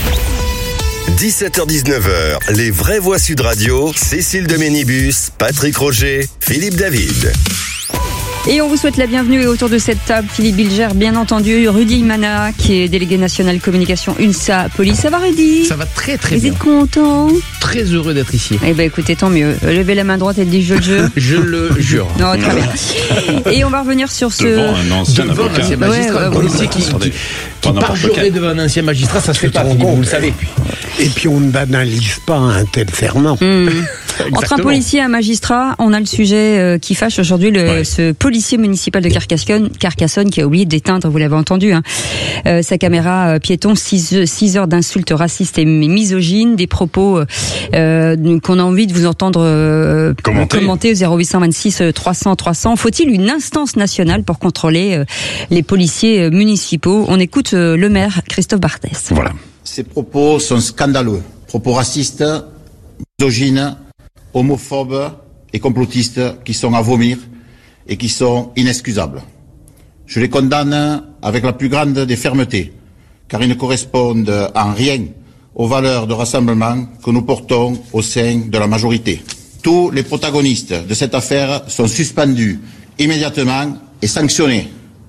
dix-sept heures dix-neuf heures, les vraies voix Sud Radio, Cécile de Ménibus, Patrick Roger, Philippe David. Et on vous souhaite la bienvenue et autour de cette table, Philippe Bilger, bien entendu, Rudy Mana, qui est délégué national communication U N S A Police. Ça va, Rudy? Ça va très très Vous bien. Vous êtes content? Très heureux d'être ici. Eh ben écoutez, tant mieux. Levez la main droite et dites je le jeu. Je le jure. Non, très bien. Et on va revenir sur ce... Devant un ancien devant avocat. un ancien magistrat, ouais, un ouais, policier ouais, qui, ouais. qui, qui parlerait devant un ancien magistrat, ça se fait pas, Philippe, vous le savez. Et puis on ne banalise pas un tel serment. Mmh. Entre un policier et un magistrat, on a le sujet euh, qui fâche aujourd'hui, le, ouais. ce policier municipal de Carcassonne, Carcassonne qui a oublié d'éteindre, vous l'avez entendu, hein, euh, sa caméra euh, piéton, six heures d'insultes racistes et misogynes, des propos euh, qu'on a envie de vous entendre euh, commenter. commenter au zéro huit cent vingt-six trois cents trois cents. Faut-il une instance nationale pour contrôler euh, les policiers municipaux? On écoute euh, le maire Christophe Barthès. Voilà. Ces propos sont scandaleux. Propos racistes, misogynes, homophobes et complotistes qui sont à vomir et qui sont inexcusables. Je les condamne avec la plus grande des fermetés, car ils ne correspondent en rien aux valeurs de rassemblement que nous portons au sein de la majorité. Tous les protagonistes de cette affaire sont suspendus immédiatement et sanctionnés.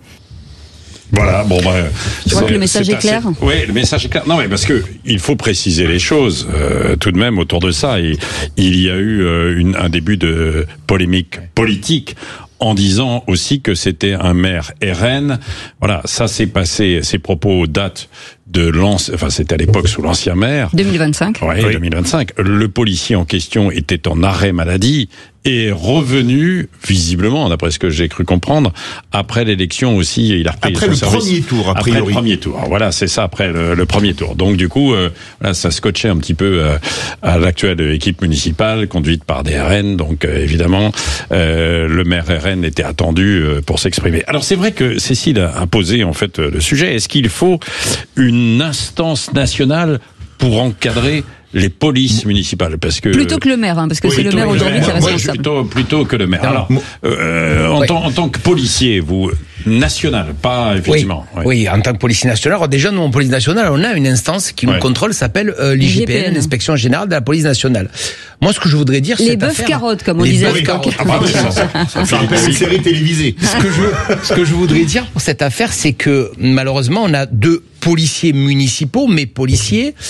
Voilà, bon ben. Je crois que le message est, est clair. Oui, le message est clair. Non, mais parce que il faut préciser les choses euh, tout de même autour de ça. Et il y a eu euh, une, un début de polémique politique en disant aussi que c'était un maire R N. Voilà, ça s'est passé. Ces propos datent de l'ancien, enfin c'était à l'époque sous l'ancien maire. deux mille vingt-cinq. Ouais, oui, deux mille vingt-cinq. Le policier en question était en arrêt maladie et est revenu, visiblement, d'après ce que j'ai cru comprendre, après l'élection aussi. Il a repris après le service. premier tour, a priori. Après le premier tour. Voilà, c'est ça, après le, le premier tour. Donc du coup, euh, voilà, ça scotchait un petit peu euh, à l'actuelle équipe municipale conduite par des R N. Donc euh, évidemment, euh, le maire R N était attendu euh, pour s'exprimer. Alors c'est vrai que Cécile a posé en fait le sujet. Est-ce qu'il faut une instance nationale pour encadrer les polices municipales, parce que plutôt que le maire, hein, parce que oui, c'est le maire aujourd'hui qui est responsable. Plutôt, plutôt que le maire. Alors, euh, en, oui. tant, en tant que policier, vous national, pas effectivement. Oui, oui. oui, en tant que policier national. Alors déjà, nous en police nationale, on a une instance qui nous ouais. contrôle, s'appelle euh, l'I G P N, l'Inspection générale de la police nationale. Moi, ce que je voudrais dire, c'est les bœufs carottes, comme on les disait. Les bœufs carottes. Ah, bah, ça, ça, ça fait une série télévisée. Ce que je, ce que je voudrais dire pour cette affaire, c'est que malheureusement, on a deux policiers municipaux, mais policiers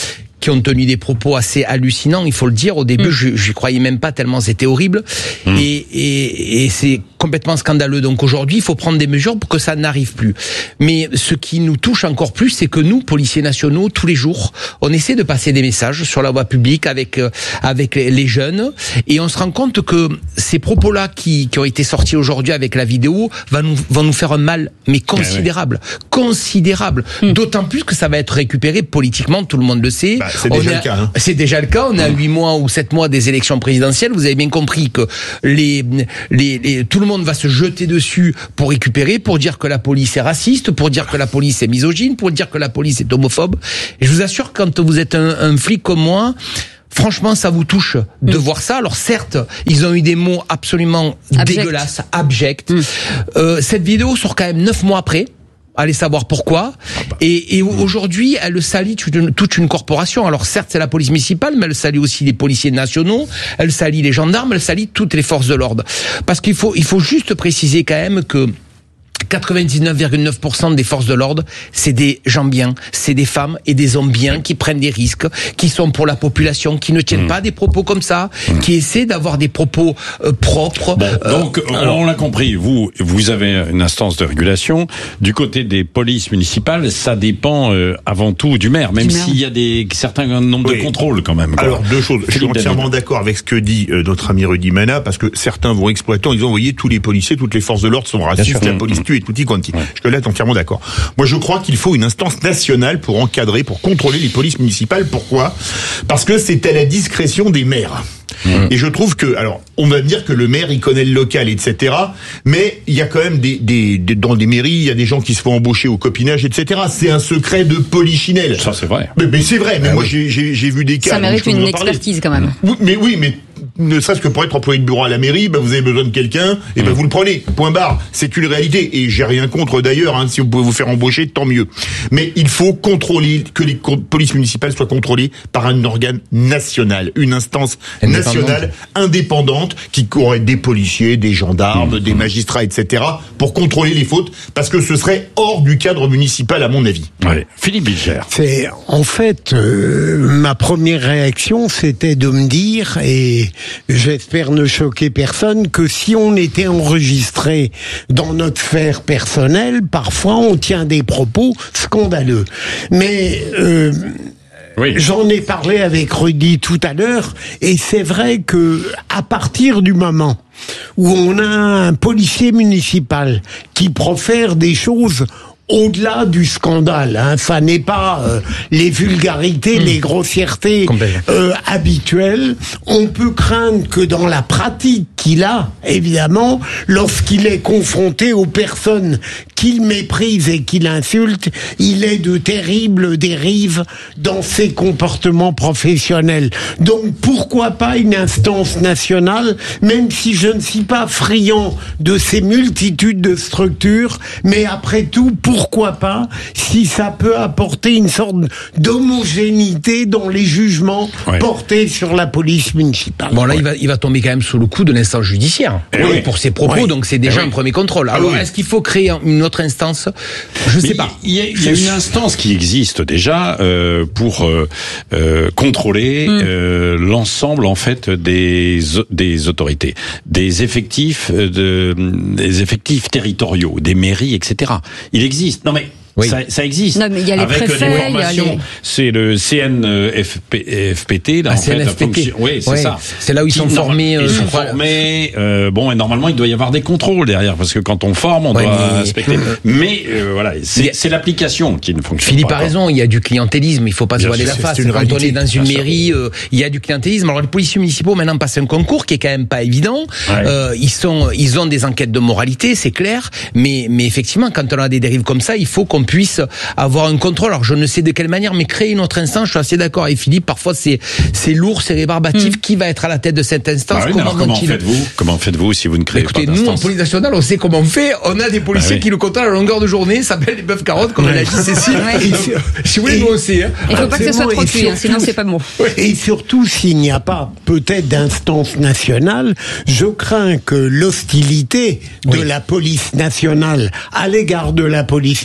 qui ont tenu des propos assez hallucinants, il faut le dire. Au début, mmh. je j'y croyais même pas tellement c'était horrible. Mmh. Et, et, et c'est complètement scandaleux. Donc aujourd'hui, il faut prendre des mesures pour que ça n'arrive plus. Mais ce qui nous touche encore plus, c'est que nous, policiers nationaux, tous les jours, on essaie de passer des messages sur la voie publique avec euh, avec les jeunes, et on se rend compte que ces propos-là qui qui ont été sortis aujourd'hui avec la vidéo vont nous vont nous faire un mal, mais considérable, ouais, ouais. considérable. Mmh. D'autant plus que ça va être récupéré politiquement, tout le monde le sait. Bah, c'est déjà on le cas. Hein. C'est déjà le cas. On est à huit mois ou sept mois des élections présidentielles. Vous avez bien compris que les les, les tout le monde va se jeter dessus pour récupérer, pour dire que la police est raciste, pour dire que la police est misogyne, pour dire que la police est homophobe. Et je vous assure, quand vous êtes un, un flic comme moi, franchement, ça vous touche de mmh. voir ça. Alors certes, ils ont eu des mots absolument Abject. dégueulasses, abjects. Mmh. Euh, cette vidéo sort quand même neuf mois après. Allez savoir pourquoi. Et, et aujourd'hui, elle salit toute une, toute une corporation. Alors certes, c'est la police municipale, mais elle salit aussi les policiers nationaux, elle salit les gendarmes, elle salit toutes les forces de l'ordre. Parce qu'il faut, il faut juste préciser quand même que quatre-vingt-dix-neuf virgule neuf pour cent des forces de l'ordre, c'est des gens bien, c'est des femmes et des hommes bien qui prennent des risques, qui sont pour la population, qui ne tiennent mmh. pas des propos comme ça, mmh. qui essaient d'avoir des propos euh, propres. Bon, euh, donc, alors, on l'a compris, vous, vous avez une instance de régulation. Du côté des polices municipales, ça dépend euh, avant tout du maire, même s'il y a des certains nombres oui. de contrôles quand même. Quoi. Alors, deux choses. Je suis entièrement d'accord avec ce que dit euh, notre ami Rudy Mana, parce que certains vont exploiter en disant, vous voyez, tous les policiers, toutes les forces de l'ordre sont racistes, la police tue et tutti quanti. Ouais. Je te laisse entièrement d'accord. Moi, je crois qu'il faut une instance nationale pour encadrer, pour contrôler les polices municipales. Pourquoi ? Parce que c'est à la discrétion des maires. Mmh. Et je trouve que, alors, on va me dire que le maire, il connaît le local, et cetera. Mais il y a quand même des, des, des dans des mairies, il y a des gens qui se font embaucher au copinage, et cetera. C'est un secret de polichinelle. Ça, c'est vrai. Mais, mais c'est vrai. Mais ah, moi, oui. j'ai, j'ai, j'ai vu des cas. Ça mérite une expertise quand même. Oui, mais oui, mais ne serait-ce que pour être employé de bureau à la mairie, bah, vous avez besoin de quelqu'un, et ben mmh. vous le prenez. Point barre. C'est une réalité. Et j'ai rien contre d'ailleurs. Hein, si vous pouvez vous faire embaucher, tant mieux. Mais il faut contrôler que les polices municipales soient contrôlées par un organe national, une instance nationale indépendante qui aurait des policiers, des gendarmes, mmh. des magistrats, et cetera pour contrôler les fautes, parce que ce serait hors du cadre municipal à mon avis. Ouais. Philippe Bilger. C'est en fait euh, ma première réaction, c'était de me dire, et j'espère ne choquer personne, que si on était enregistré dans notre sphère personnelle, parfois on tient des propos scandaleux. Mais euh, oui. J'en ai parlé avec Rudy tout à l'heure, et c'est vrai que à partir du moment où on a un policier municipal qui profère des choses au-delà du scandale, hein, ça n'est pas euh, les vulgarités, mmh. les grossièretés euh, habituelles. On peut craindre que dans la pratique qu'il a, évidemment, lorsqu'il est confronté aux personnes qu'il méprise et qu'il insulte, il ait de terribles dérives dans ses comportements professionnels. Donc pourquoi pas une instance nationale, même si je ne suis pas friand de ces multitudes de structures, mais après tout, pour Pourquoi pas, si ça peut apporter une sorte d'homogénéité dans les jugements ouais. portés sur la police municipale. Bon, là, ouais. il va, il va tomber quand même sous le coup de l'instance judiciaire. Eh oui. Pour ses propos, oui. donc c'est déjà oui. un premier contrôle. Alors, ah oui. est-ce qu'il faut créer une autre instance ? Je sais pas. Il y, a, il y a une instance qui existe déjà euh, pour euh, euh, contrôler mm. euh, l'ensemble, en fait, des des autorités, des effectifs, de, des effectifs territoriaux, des mairies, et cetera. Il existe. Non mais oui. ça, ça existe. Non mais il y a les avec préfets, des formations. Il y a les... C'est le C N F P T là ah, en fait. C N F P T. Fonction... Oui, c'est ouais. ça. C'est là où ils sont formés. Euh, ils sont formés. Euh, bon, et normalement, il doit y avoir des contrôles derrière, parce que quand on forme, on ouais, doit mais... respecter. Mais euh, voilà, c'est, a... c'est l'application qui ne fonctionne Philippe pas. Philippe a raison. Il y a du clientélisme. Il faut pas se voiler la face. Quand réalité, on est dans une mairie, euh, il y a du clientélisme. Alors les policiers municipaux maintenant passent un concours qui est quand même pas évident. Ouais. Euh, ils sont, ils ont des enquêtes de moralité, c'est clair. Mais, mais effectivement, quand on a des dérives comme ça, il faut qu'on puisse avoir un contrôle. Alors je ne sais de quelle manière, mais créer une autre instance, je suis assez d'accord avec Philippe. Parfois c'est c'est lourd, c'est rébarbatif. Mmh. Qui va être à la tête de cette instance? Bah oui, comment, comment faites-vous Comment faites-vous si vous ne créez Écoutez, pas d'instance? Nous en police nationale, on sait comment on fait. On a des policiers bah oui. qui le contrôlent à longueur de journée. Ça s'appelle les bœufs carottes, comme ouais. l'a dit Cécile. Ouais. Si vous voulez, nous aussi. Hein. Il ne faut pas que ce soit trop cuit, hein, sinon c'est pas bon. Et surtout, s'il n'y a pas peut-être d'instance nationale, je crains que l'hostilité de oui. la police nationale à l'égard de la police municipale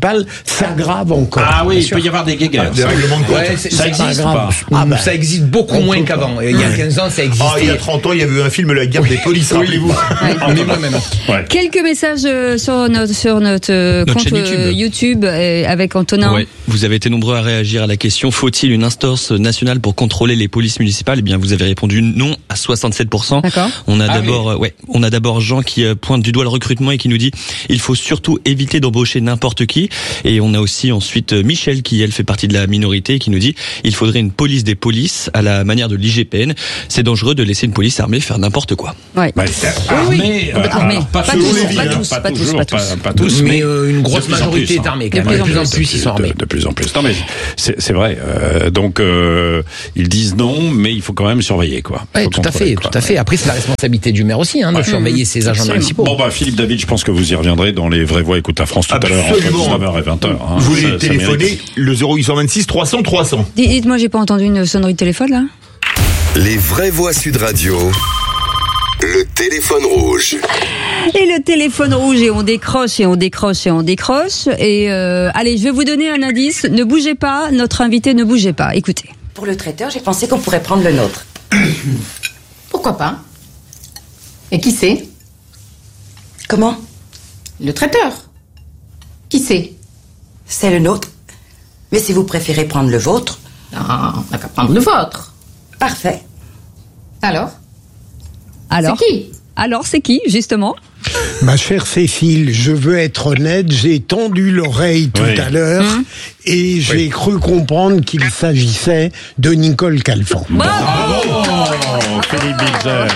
municipale s'aggrave encore. Ah oui, il peut y avoir des guéguerres. Ah, des règlements de compte. Ouais, c'est, ça c'est existe pas grave. pas. Ah, bah, ça existe beaucoup moins qu'avant. Il y a quinze ans, ça existait. Ah, il y a trente ans, il y avait eu un film La guerre des polices, rappelez-vous. Mais moi-même. Ouais. Quelques messages euh, sur notre, sur notre, euh, Notre compte chaîne euh, YouTube, euh, avec Antonin. Ouais. Vous avez été nombreux à réagir à la question faut-il une instance nationale pour contrôler les polices municipales ? Eh bien, vous avez répondu non à soixante-sept pour cent. D'accord. On a Ah d'abord, oui. euh, ouais, on a d'abord Jean qui euh, pointe du doigt le recrutement et qui nous dit il faut surtout éviter d'embaucher n'importe qui. Et on a aussi ensuite euh, Michel qui elle fait partie de la minorité et qui nous dit il faudrait une police des polices à la manière de l'I G P N. C'est dangereux de laisser une police armée faire n'importe quoi. Ouais. Bah, armée, euh, Armée. pas, Pas toujours, tous, les pas villes, tous, hein, pas tous, toujours, pas tous. Pas, pas tous, Mais euh, une grosse de plus en majorité plus, est armée De quand même. plus en De plus en plus. plus, ils sont armés. De, de plus en plus. Non mais c'est, c'est vrai. Euh, donc euh, ils disent non, mais il faut quand même surveiller quoi. Oui, Faut tout à contrôler, fait, quoi. tout à fait. Après, c'est la responsabilité du maire aussi, hein, de Ouais. surveiller ses agents Absolument. municipaux. Bon bah Philippe David, je pense que vous y reviendrez dans les vraies voix écoute à France tout Absolument. à l'heure entre dix-neuf heures et vingt heures. Hein. Vous voulez Ça- ça téléphoner mérite. le zéro huit cent vingt-six trois cents trois cents. Dites- Dites-moi, j'ai pas entendu une sonnerie de téléphone là. Les vraies voix Sud Radio. Le téléphone rouge. Et le téléphone rouge, et on décroche et on décroche et on décroche. Et euh, allez, je vais vous donner un indice. Ne bougez pas, notre invité ne bougez pas. Écoutez. Pour le traiteur, j'ai pensé qu'on pourrait prendre le nôtre. Pourquoi pas? Et qui c'est? Comment? Le traiteur. Qui c'est? C'est le nôtre. Mais si vous préférez prendre le vôtre... Non, on n'a qu'à prendre le vôtre. Parfait. Alors? Alors C'est qui? Alors, c'est qui, justement? Ma chère Cécile, je veux être honnête, j'ai tendu l'oreille tout Oui. à l'heure Hum. et j'ai cru comprendre qu'il s'agissait de Nicole Calfan. Bravo Philippe Bilzer.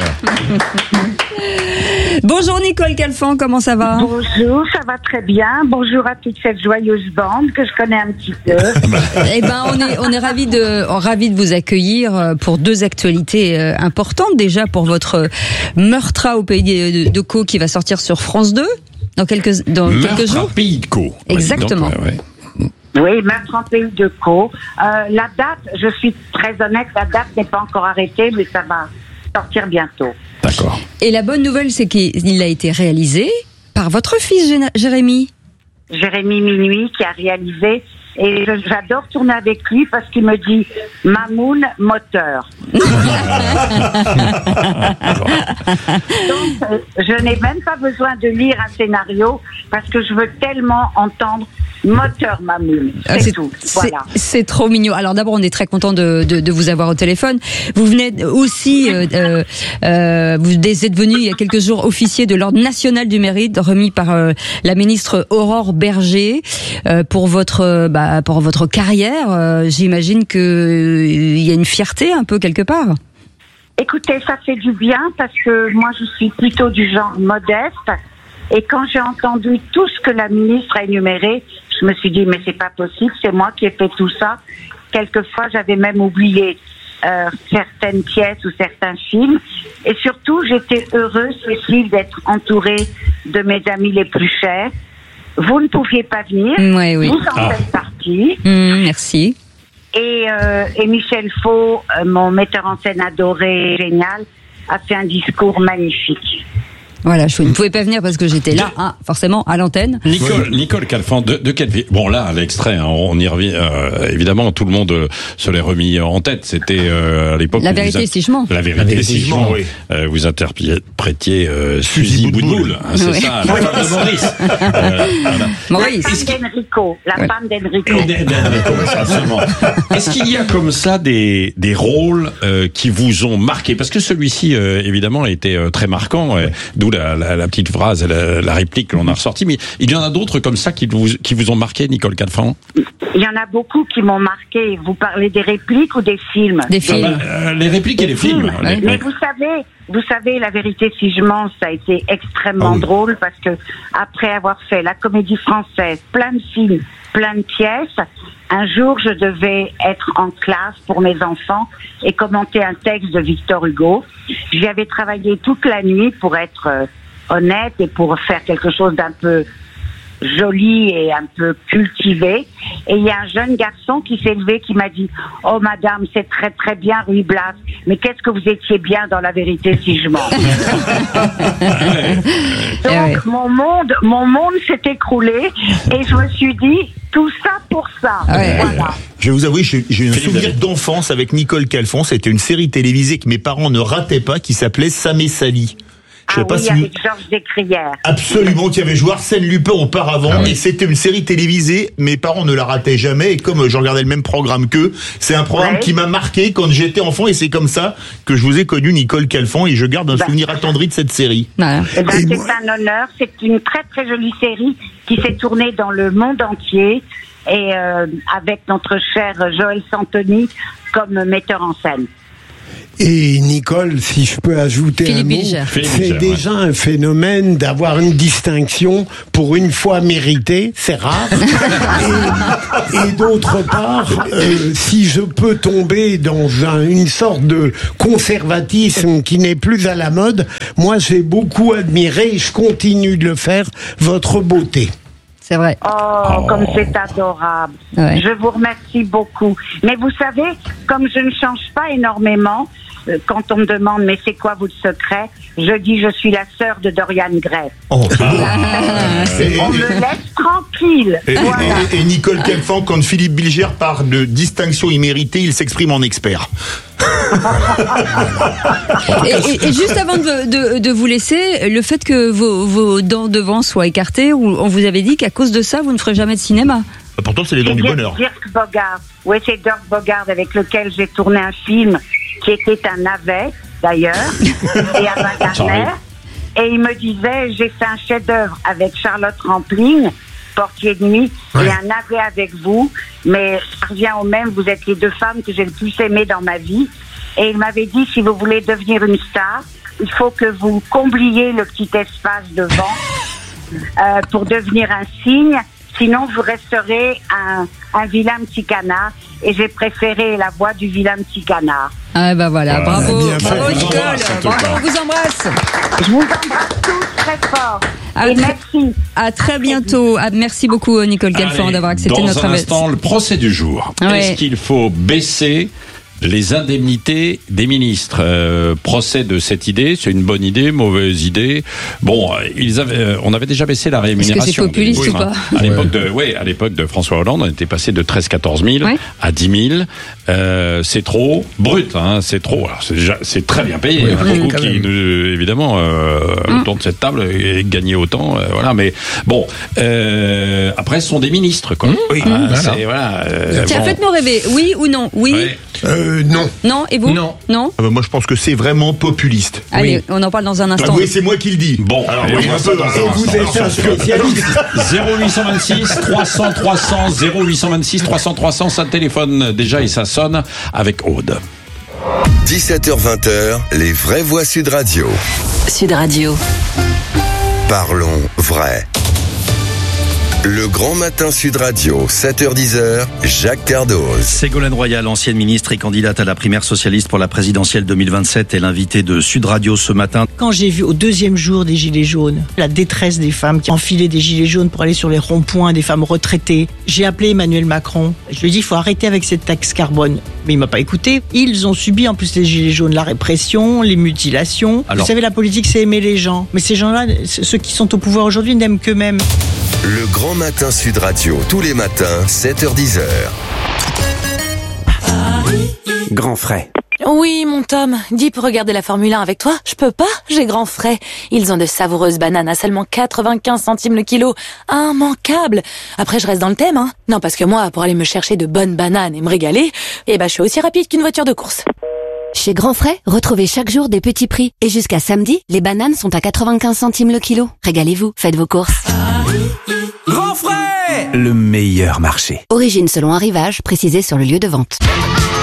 Bonjour Nicole Calfan, comment ça va? Bonjour, ça va très bien. Bonjour à toute cette joyeuse bande que je connais un petit peu. Eh ben, on est on est ravis de ravis de vous accueillir euh, pour deux actualités euh, importantes. Déjà pour votre Meurtre au pays de, de, de Caux qui va sortir sur France deux dans quelques dans Meurtre quelques jours. à Pays de Caux. Exactement. Donc, ouais, ouais. Oui, Meurtre en pays de Caux. Euh, la date, je suis très honnête, la date n'est pas encore arrêtée, mais ça va sortir bientôt. D'accord. Et la bonne nouvelle, c'est qu'il a été réalisé par votre fils Géna- Jérémy. Jérémy Minuit qui a réalisé, et je- j'adore tourner avec lui parce qu'il me dit Mamoun moteur. Donc, euh, je n'ai même pas besoin de lire un scénario parce que je veux tellement entendre moteur Mamoun. C'est, Ah, c'est, tout. c'est- Voilà. c'est trop mignon. Alors d'abord, on est très content de, de, de vous avoir au téléphone. Vous venez aussi, euh, euh, euh, vous êtes venu il y a quelques jours officier de l'Ordre national du mérite remis par euh, la ministre Aurore Berger euh, pour votre euh, bah, pour votre carrière. Euh, j'imagine que euh, il y a une fierté un peu quelque part. Écoutez, ça fait du bien parce que moi, je suis plutôt du genre modeste. Et quand j'ai entendu tout ce que la ministre a énuméré, je me suis dit, mais c'est pas possible, c'est moi qui ai fait tout ça. Quelquefois, j'avais même oublié euh, certaines pièces ou certains films. Et surtout, j'étais heureuse, Cécile, d'être entourée de mes amis les plus chers. Vous ne pouviez pas venir. Oui, oui. Vous en Ah. faites partie. Mmh, merci. Et, euh, et Michel Faux, euh, mon metteur en scène adoré, génial, a fait un discours magnifique. Voilà, je ne pouvais pas venir parce que j'étais là, hein, forcément, à l'antenne. Nicole, Nicole Calfan, de, de quelle ville? Bon là, l'extrait, hein, on y revient. Euh, évidemment, tout le monde euh, se l'est remis en tête. C'était euh, à l'époque. La où vérité, vous si je mens. La vérité, La vérité, si je mens. oui. Euh, vous interprétiez euh, Suzy Boudboul, hein, c'est Oui. ça, la femme de Maurice. Euh, voilà. Maurice. La femme d'Enrico. La Ouais. femme d'Enrico. Et d'Enrico, ouais, absolument. Est-ce qu'il y a comme ça des, des rôles euh, qui vous ont marqué? Parce que celui-ci, euh, évidemment, a été euh, très marquant, euh, d'où la, la, la petite phrase, la, la réplique que l'on a ressortie. Mais il y en a d'autres comme ça qui vous, qui vous ont marqué, Nicole Calfan? Il y en a beaucoup qui m'ont marqué. Vous parlez des répliques ou des films? Des films. Ah bah, euh, les répliques et les films. Mais, Les- mais vous savez, vous savez, la vérité, si je mens, ça a été extrêmement Ah oui. drôle parce que après avoir fait la comédie française, plein de films, plein de pièces, un jour, je devais être en classe pour mes enfants et commenter un texte de Victor Hugo. J'y avais travaillé toute la nuit pour être euh, honnête et pour faire quelque chose d'un peu joli et un peu cultivé. Et il y a un jeune garçon qui s'est levé, qui m'a dit « Oh madame, c'est très très bien Ruy Blas, mais qu'est-ce que vous étiez bien dans la vérité si je mens ?» Donc mon monde, mon monde s'est écroulé et je me suis dit tout ça pour ça. Ouais. Voilà. Je vais vous avouer, j'ai j'ai un souvenir d'enfance avec Nicole Calfon. C'était une série télévisée que mes parents ne rataient pas, qui s'appelait Sam et Sally. Je sais ah pas oui, si avec vous... Georges Descrières. Absolument, qui avait joué Arsène Lupin auparavant. Ah oui. Et c'était une série télévisée. Mes parents ne la rataient jamais. Et comme je regardais le même programme qu'eux, c'est un programme Ouais. qui m'a marqué quand j'étais enfant. Et c'est comme ça que je vous ai connu, Nicole Calfon. Et je garde un Bah. souvenir attendri de cette série. Voilà. Eh ben, c'est un honneur. C'est une très très jolie série qui s'est tournée dans le monde entier et euh, avec notre cher Joël Santoni comme metteur en scène. Et Nicole, si je peux ajouter Philippe un mot, Bilger. Philippe c'est Bilger, déjà un phénomène d'avoir une distinction pour une fois méritée, c'est rare. et et d'autre part, euh, si je peux tomber dans un- une sorte de conservatisme qui n'est plus à la mode, moi j'ai beaucoup admiré, et je continue de le faire, votre beauté. C'est vrai. Oh, comme c'est adorable. Ouais. Je vous remercie beaucoup. Mais vous savez, comme je ne change pas énormément, euh, quand on me demande mais c'est quoi votre secret, je dis je suis la sœur de Dorian Gray. Oh. Et, On me laisse tranquille. et- Voilà. et- et Nicole Calfon, quand Philippe Bilger parle de distinction imméritée, il s'exprime en expert. Et, et- et juste avant de, de- de vous laisser, le fait que vos, vos dents devant soient écartées, ou on vous avait dit qu'à cause de ça, vous ne ferez jamais de cinéma. Pourtant, c'est les dents du Dirk- bonheur. Dirk Bogarde. Oui, c'est Dirk Bogarde avec lequel j'ai tourné un film qui était un navet, d'ailleurs, et à Wagner. Et il me disait, j'ai fait un chef-d'œuvre avec Charlotte Rampling, Portier de nuit, Ouais. et un navet avec vous. Mais ça revient au même, vous êtes les deux femmes que j'ai le plus aimées dans ma vie. Et il m'avait dit, si vous voulez devenir une star, il faut que vous combliez le petit espace devant euh, pour devenir un signe. Sinon, vous resterez un, un vilain petit canard. Et j'ai préféré la voix du vilain petit canard. Ah ben voilà, Voilà. bravo, Bien fait. bravo On vous Nicole, embrasse, en tout bravo, cas. on vous embrasse. Je vous embrasse tous très fort. À Et très- merci. À très bientôt. Ah, merci beaucoup Nicole Calfon Allez, d'avoir accepté dans notre un invitation. instant, le procès du jour. Ouais. Est-ce qu'il faut baisser les indemnités des ministres? Euh, procès de cette idée, c'est une bonne idée, mauvaise idée. Bon, euh, ils avaient, euh, on avait déjà baissé la rémunération. Est-ce que c'est populiste des ou ministres, pas hein. À l'époque de, ouais, à l'époque de François Hollande, on était passé de treize quatorze mille Ouais. à dix mille. Euh, c'est trop brut, hein, c'est trop. Alors, c'est déjà, c'est très bien payé. Oui, Il y en a oui, beaucoup quand qui, même. euh, évidemment, euh, Mm. autour de cette table, et gagner autant, euh, voilà. Mais bon, euh, après, ce sont des ministres, quoi. Oui, Ah, voilà. c'est- voilà, euh, Tiens, bon. faites-nous rêver. Oui ou non? Oui. Ouais. Euh, non. Non. Et vous? Non. Non. Ah bah, moi, je pense que c'est vraiment populiste. Allez, on en parle dans un Ah instant. oui, c'est moi qui le dis. Bon, alors allez, oui, on va un ça peu, dans un et vous instant. êtes un spécialiste. zéro huit cent vingt-six trois cents trois cents zéro huit cent vingt-six trois cents trois cents, ça téléphone déjà et ça sonne avec Aude. dix-sept heures vingt, les vraies voix Sud Radio. Sud Radio. Parlons vrai. Le grand matin Sud Radio, sept heures dix, Jacques Cardoz. Ségolène Royal, ancienne ministre et candidate à la primaire socialiste pour la présidentielle deux mille vingt-sept, est l'invitée de Sud Radio ce matin. Quand j'ai vu au deuxième jour des gilets jaunes, la détresse des femmes qui enfilaient des gilets jaunes pour aller sur les ronds-points, des femmes retraitées, j'ai appelé Emmanuel Macron. Je lui ai dit, il faut arrêter avec cette taxe carbone. Mais il m'a pas écouté. Ils ont subi, en plus, les gilets jaunes, la répression, les mutilations. Alors- Vous savez, la politique, c'est aimer les gens. Mais ces gens-là, ceux qui sont au pouvoir aujourd'hui, n'aiment qu'eux-mêmes. Le grand matin Sud Radio, tous les matins, sept heures dix. Grand frais. Oui, mon Tom, dis pour regarder la Formule un avec toi. Je peux pas, j'ai grand frais. Ils ont de savoureuses bananes à seulement quatre-vingt-quinze centimes le kilo. Immanquable. Après, je reste dans le thème, hein. Non, parce que moi, pour aller me chercher de bonnes bananes et me régaler, eh ben, je suis aussi rapide qu'une voiture de course. Chez Grand Frais, retrouvez chaque jour des petits prix. Et jusqu'à samedi, les bananes sont à quatre-vingt-quinze centimes le kilo. Régalez-vous, faites vos courses. Grand frais. Le meilleur marché. Origine selon arrivage, précisé sur le lieu de vente.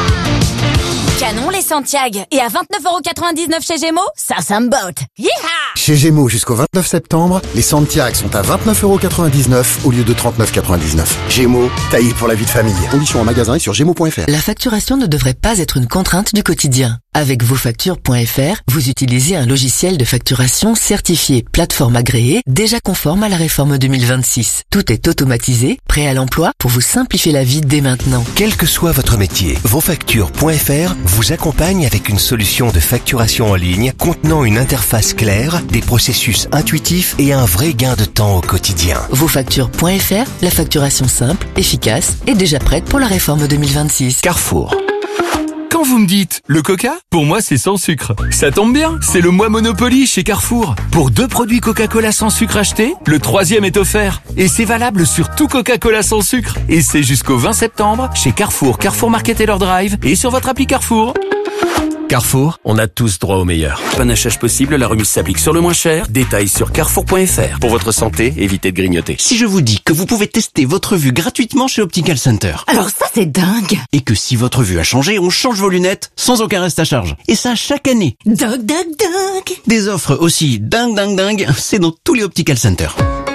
Canon les Santiago. Et à vingt-neuf euros quatre-vingt-dix-neuf chez Gémeaux, ça, ça me botte. Yeeha! Chez Gémeaux, jusqu'au vingt-neuf septembre, les Santiago sont à vingt-neuf euros quatre-vingt-dix-neuf au lieu de trente-neuf euros quatre-vingt-dix-neuf. Gémeaux, taillé pour la vie de famille. Conditions en magasin et sur gémeaux point f r. La facturation ne devrait pas être une contrainte du quotidien. Avec vosfactures point f r, vous utilisez un logiciel de facturation certifié plateforme agréée, déjà conforme à la réforme deux mille vingt-six. Tout est automatisé, prêt à l'emploi pour vous simplifier la vie dès maintenant. Quel que soit votre métier, vosfactures point f r vous accompagne avec une solution de facturation en ligne contenant une interface claire, des processus intuitifs et un vrai gain de temps au quotidien. vosfactures point f r, la facturation simple, efficace et déjà prête pour la réforme deux mille vingt-six. Carrefour. Quand vous me dites le coca, pour moi c'est sans sucre. Ça tombe bien, c'est le mois Monopoly chez Carrefour. Pour deux produits Coca-Cola sans sucre achetés, le troisième est offert. Et c'est valable sur tout Coca-Cola sans sucre. Et c'est jusqu'au vingt septembre chez Carrefour, Carrefour Market et leur Drive et sur votre appli Carrefour. Carrefour, on a tous droit au meilleur. Panachage possible, la remise s'applique sur le moins cher. Détails sur carrefour point f r. Pour votre santé, évitez de grignoter. Si je vous dis que vous pouvez tester votre vue gratuitement chez Optical Center. Alors ça, c'est dingue. Et que si votre vue a changé, on change vos lunettes sans aucun reste à charge. Et ça chaque année. Dingue, dingue, dingue. Des offres aussi dingue, dingue, dingue, c'est dans tous les Optical Center.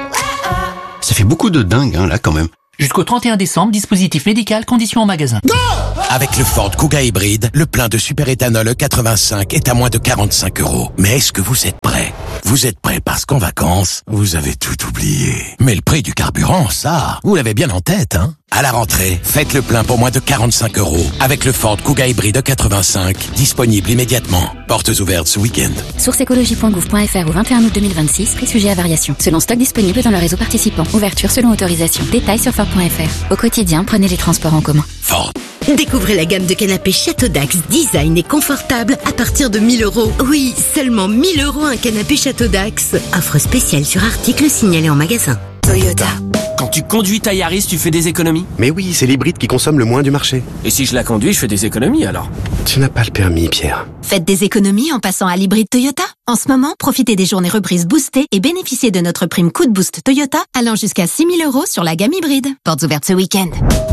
Ça fait beaucoup de dingue, hein, là, quand même. Jusqu'au trente et un décembre, dispositif médical, conditions en magasin. Go! Avec le Ford Kuga hybride, le plein de superéthanol E quatre-vingt-cinq est à moins de quarante-cinq euros. Mais est-ce que vous êtes prêts? Vous êtes prêts parce qu'en vacances, vous avez tout oublié. Mais le prix du carburant, ça, vous l'avez bien en tête, hein? À la rentrée, faites le plein pour moins de quarante-cinq euros avec le Ford Kuga hybride E quatre-vingt-cinq, disponible immédiatement. Portes ouvertes ce week-end. Source écologie point gouv point f r au vingt et un août deux mille vingt-six, prix sujet à variation. Selon stock disponible dans le réseau participant. Ouverture selon autorisation. Détails sur ford point f r. Au quotidien, prenez les transports en commun. Ford. Découvrez la gamme de canapés Château Dax, design et confortable à partir de mille euros. Oui, seulement mille euros un canapé Château Dax. Offre spéciale sur article signalé en magasin. Toyota. Quand tu conduis ta Yaris, tu fais des économies? Mais oui, c'est l'hybride qui consomme le moins du marché. Et si je la conduis, je fais des économies alors? Tu n'as pas le permis, Pierre. Faites des économies en passant à l'hybride Toyota. En ce moment, profitez des journées reprises boostées et bénéficiez de notre prime coup de boost Toyota allant jusqu'à six mille euros sur la gamme hybride. Portes ouvertes ce week-end.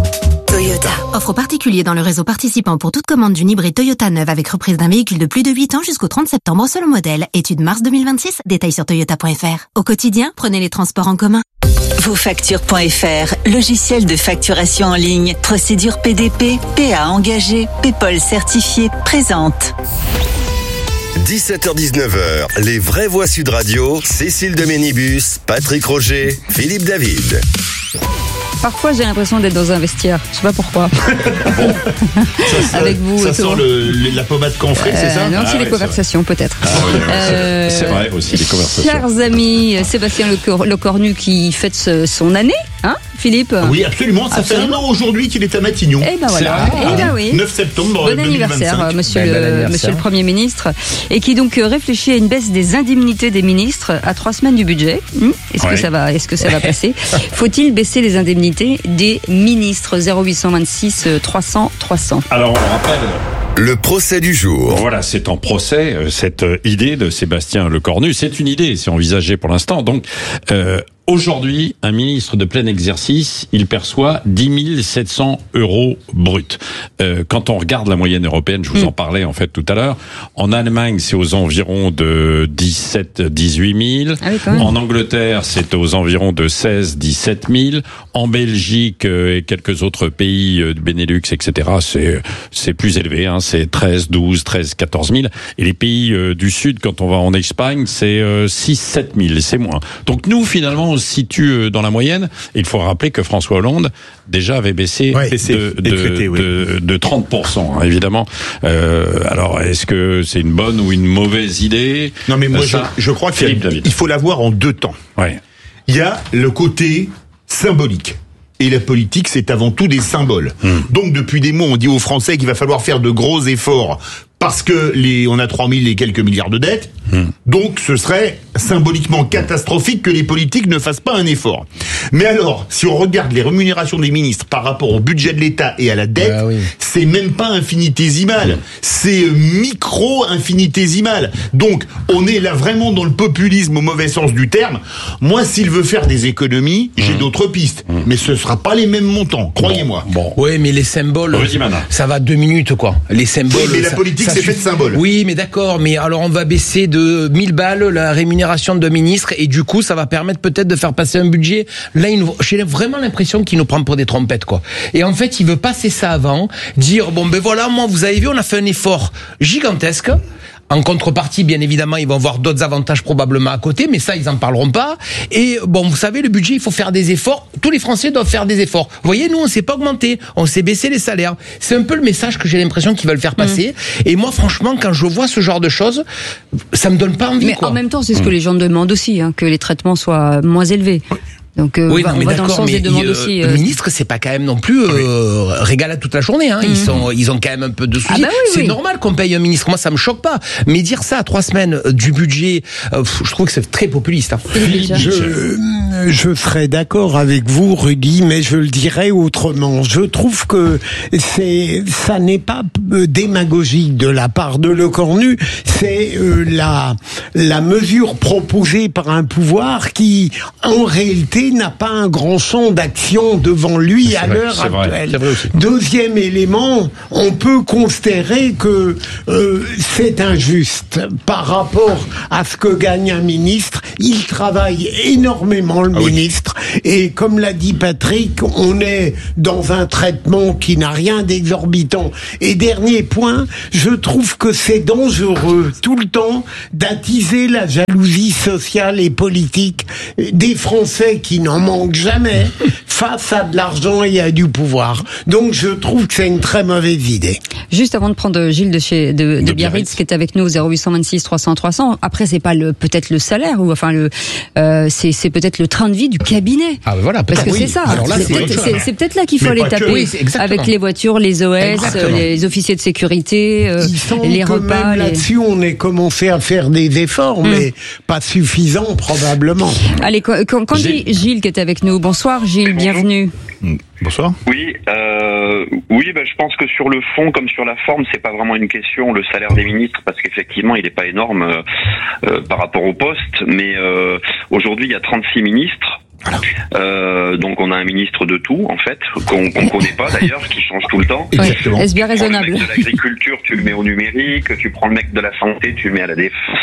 Toyota. Offre particulier dans le réseau participant pour toute commande d'une hybride Toyota neuve avec reprise d'un véhicule de plus de huit ans jusqu'au trente septembre selon modèle. Étude mars deux mille vingt-six. Détails sur toyota point f r. Au quotidien, prenez les transports en commun. vosfactures point f r, logiciel de facturation en ligne, procédure P D P, P A engagé, PayPal certifié, présente. dix-sept heures dix-neuf heures, les vraies voix Sud Radio, Cécile de Ménibus, Patrick Roger, Philippe David. Parfois, j'ai l'impression d'être dans un vestiaire. Je sais pas pourquoi. Bon. Ça, ça, Avec vous. Ça sent le, le, la pommade camphrée, euh, c'est ça? Non, ah, c'est ouais, les conversations, peut-être. Ah, oui, euh, c'est vrai aussi, les conversations. Chers amis, Sébastien Lecornu qui fête son année, hein, Philippe? Oui, absolument. Ça absolument. fait un an aujourd'hui qu'il est à Matignon. Eh ben voilà. Eh ben oui. neuf septembre bon deux mille vingt-cinq. Anniversaire, monsieur, ben, ben, le, anniversaire. monsieur le Premier ministre. Et qui donc réfléchit à une baisse des indemnités des ministres à trois semaines du budget. Hum est-ce ouais. que ça va, est-ce que ça va passer? Faut-il baisser les indemnités des ministres? Zéro huit cent vingt-six trois cents trois cents. Alors, on rappelle. Le procès du jour. Voilà, c'est en procès, cette idée de Sébastien Lecornu. C'est une idée, c'est envisagé pour l'instant. Donc, euh, aujourd'hui, un ministre de plein exercice, il perçoit dix mille sept cents euros bruts. Euh, quand on regarde la moyenne européenne, je vous mmh. en parlais en fait tout à l'heure, en Allemagne, c'est aux environs de dix-sept à dix-huit mille. Ah oui, en Angleterre, c'est aux environs de seize à dix-sept mille. En Belgique euh, et quelques autres pays euh, de Benelux, et cetera, c'est c'est plus élevé, hein, c'est treize, douze, treize, quatorze mille. Et les pays euh, du Sud, quand on va en Espagne, c'est euh, six, sept mille, c'est moins. Donc nous, finalement, on se situe dans la moyenne. Et il faut rappeler que François Hollande déjà avait baissé, ouais, de, de, écrété, oui. de, de trente pour cent, hein, évidemment. Euh, alors, est-ce que c'est une bonne ou une mauvaise idée? Non, mais moi, ça, je, je crois qu'il faut la voir en deux temps. Ouais. Il y a le côté symbolique. Et la politique, c'est avant tout des symboles. Hum. Donc, depuis des mois, on dit aux Français qu'il va falloir faire de gros efforts parce que les, on a trois mille et quelques milliards de dettes. Hum. Donc, ce serait symboliquement catastrophique que les politiques ne fassent pas un effort. Mais alors, si on regarde les rémunérations des ministres par rapport au budget de l'État et à la dette, ah oui. c'est même pas infinitésimal. Hum. C'est micro-infinitésimal. Donc, on est là vraiment dans le populisme au mauvais sens du terme. Moi, s'il veut faire des économies, hum. j'ai d'autres pistes. Hum. Mais ce sera pas les mêmes montants, croyez-moi. Bon, bon. Oui, mais les symboles, ça va deux minutes, quoi. Les symboles. Oui, mais la politique, que c'est fait de symboles. Oui, mais d'accord, mais alors on va baisser de mille balles la rémunération de ministre et du coup ça va permettre peut-être de faire passer un budget. Là, il nous, j'ai vraiment l'impression qu'il nous prend pour des trompettes, quoi. Et en fait, il veut passer ça avant, dire bon ben voilà, moi vous avez vu, on a fait un effort gigantesque. En contrepartie, bien évidemment, ils vont avoir d'autres avantages probablement à côté, mais ça, ils en parleront pas. Et bon, vous savez, le budget, il faut faire des efforts. Tous les Français doivent faire des efforts. Vous voyez, nous, on s'est pas augmenté, on s'est baissé les salaires. C'est un peu le message que j'ai l'impression qu'ils veulent faire passer. Mmh. Et moi, franchement, quand je vois ce genre de choses, ça me donne pas envie. Mais quoi. En même temps, c'est ce que les gens demandent aussi, hein, que les traitements soient moins élevés. Donc, euh, oui, va, non, mais on va dans le sens des demandes euh, aussi. Euh... Le ministre, c'est pas quand même non plus euh, régal à toute la journée. Hein. Ils mmh. sont, ils ont quand même un peu de soucis. Ah bah oui, c'est oui. normal qu'on paye un ministre. Moi, ça me choque pas. Mais dire ça à trois semaines du budget, euh, je trouve que c'est très populiste. Hein. Je, je serais d'accord avec vous, Rudy, mais je le dirais autrement. Je trouve que c'est, ça n'est pas démagogique de la part de Lecornu. C'est euh, la, la mesure proposée par un pouvoir qui, en réalité, n'a pas un grand champ d'action devant lui c'est à vrai, l'heure actuelle. Vrai, Deuxième élément, on peut considérer que euh, c'est injuste par rapport à ce que gagne un ministre. Il travaille énormément, le ah ministre, oui. et comme l'a dit Patrick, on est dans un traitement qui n'a rien d'exorbitant. Et dernier point, je trouve que c'est dangereux tout le temps d'attiser la jalousie sociale et politique des Français qui n'en manquent jamais face à de l'argent et à du pouvoir. Donc je trouve que c'est une très mauvaise idée. Juste avant de prendre Gilles de chez de, de, de Biarritz qui est avec nous au zéro huit vingt-six trois cents trois cents. Après c'est pas le peut-être le salaire ou enfin le euh, c'est c'est peut-être le train de vie du cabinet. Ah ben voilà, parce que oui. c'est ça. Alors là, c'est, c'est, peut-être, c'est, c'est peut-être là qu'il faut aller taper oui, avec les voitures, les O S, exactement. Les officiers de sécurité, euh, les repas. Même là-dessus, on est commencé à faire des efforts, hum. mais pas suffisants probablement. Allez, quand, quand Gilles. dit Gilles qui est avec nous. Bonsoir Gilles, bonjour. Bienvenue. Bonsoir. Oui, euh, oui, ben, je pense que sur le fond comme sur la forme, c'est pas vraiment une question le salaire des ministres parce qu'effectivement, il n'est pas énorme euh, euh, par rapport au poste. Mais euh, aujourd'hui, il y a trente-six ministres. Voilà. Euh, donc on a un ministre de tout en fait qu'on qu'on connaît pas d'ailleurs, qui change tout le temps. Exactement. Est-ce bien raisonnable? Le mec de l'agriculture, tu le mets au numérique. Tu prends le mec de la santé, tu le mets à la défense.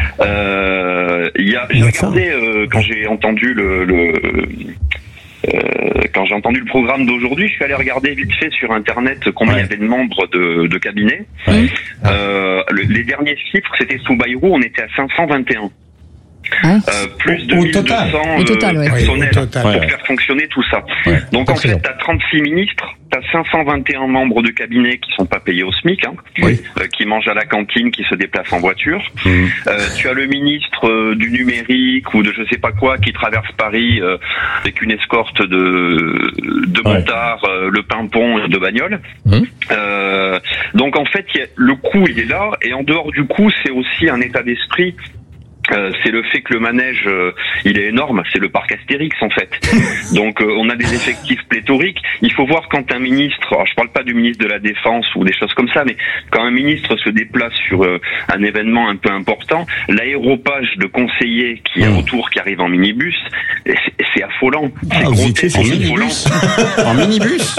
Euh, il y a, j'ai regardé euh, quand j'ai entendu le, le Euh, quand j'ai entendu le programme d'aujourd'hui, je suis allé regarder vite fait sur Internet combien ouais. il y avait de membres de, de cabinet. Ouais. Euh, le, les derniers chiffres, c'était sous Bayrou, on était à cinq cent vingt et un. Hein euh, plus de mille deux cents au total, euh, ouais. personnels oui, total, pour ouais. faire fonctionner tout ça. Ouais. Donc en fait, t'as trente-six ministres, t'as cinq cent vingt et un membres de cabinet qui sont pas payés au SMIC, hein, oui. euh, qui mangent à la cantine, qui se déplacent en voiture. Mmh. Euh, tu as le ministre euh, du numérique ou de je sais pas quoi qui traverse Paris euh, avec une escorte de de ouais. motards, euh, le pimpon de bagnole. Mmh. Euh, donc en fait, y a, le coût il est là, et en dehors du coût, c'est aussi un état d'esprit. Euh, c'est le fait que le manège, euh, il est énorme, c'est le parc Astérix en fait. Donc euh, on a des effectifs pléthoriques. Il faut voir quand un ministre, alors je parle pas du ministre de la Défense ou des choses comme ça, mais quand un ministre se déplace sur euh, un événement un peu important, l'aéropage de conseillers qui est mmh. autour, qui arrive en minibus, c'est, c'est affolant. C'est ah, grotesque, en minibus. En minibus.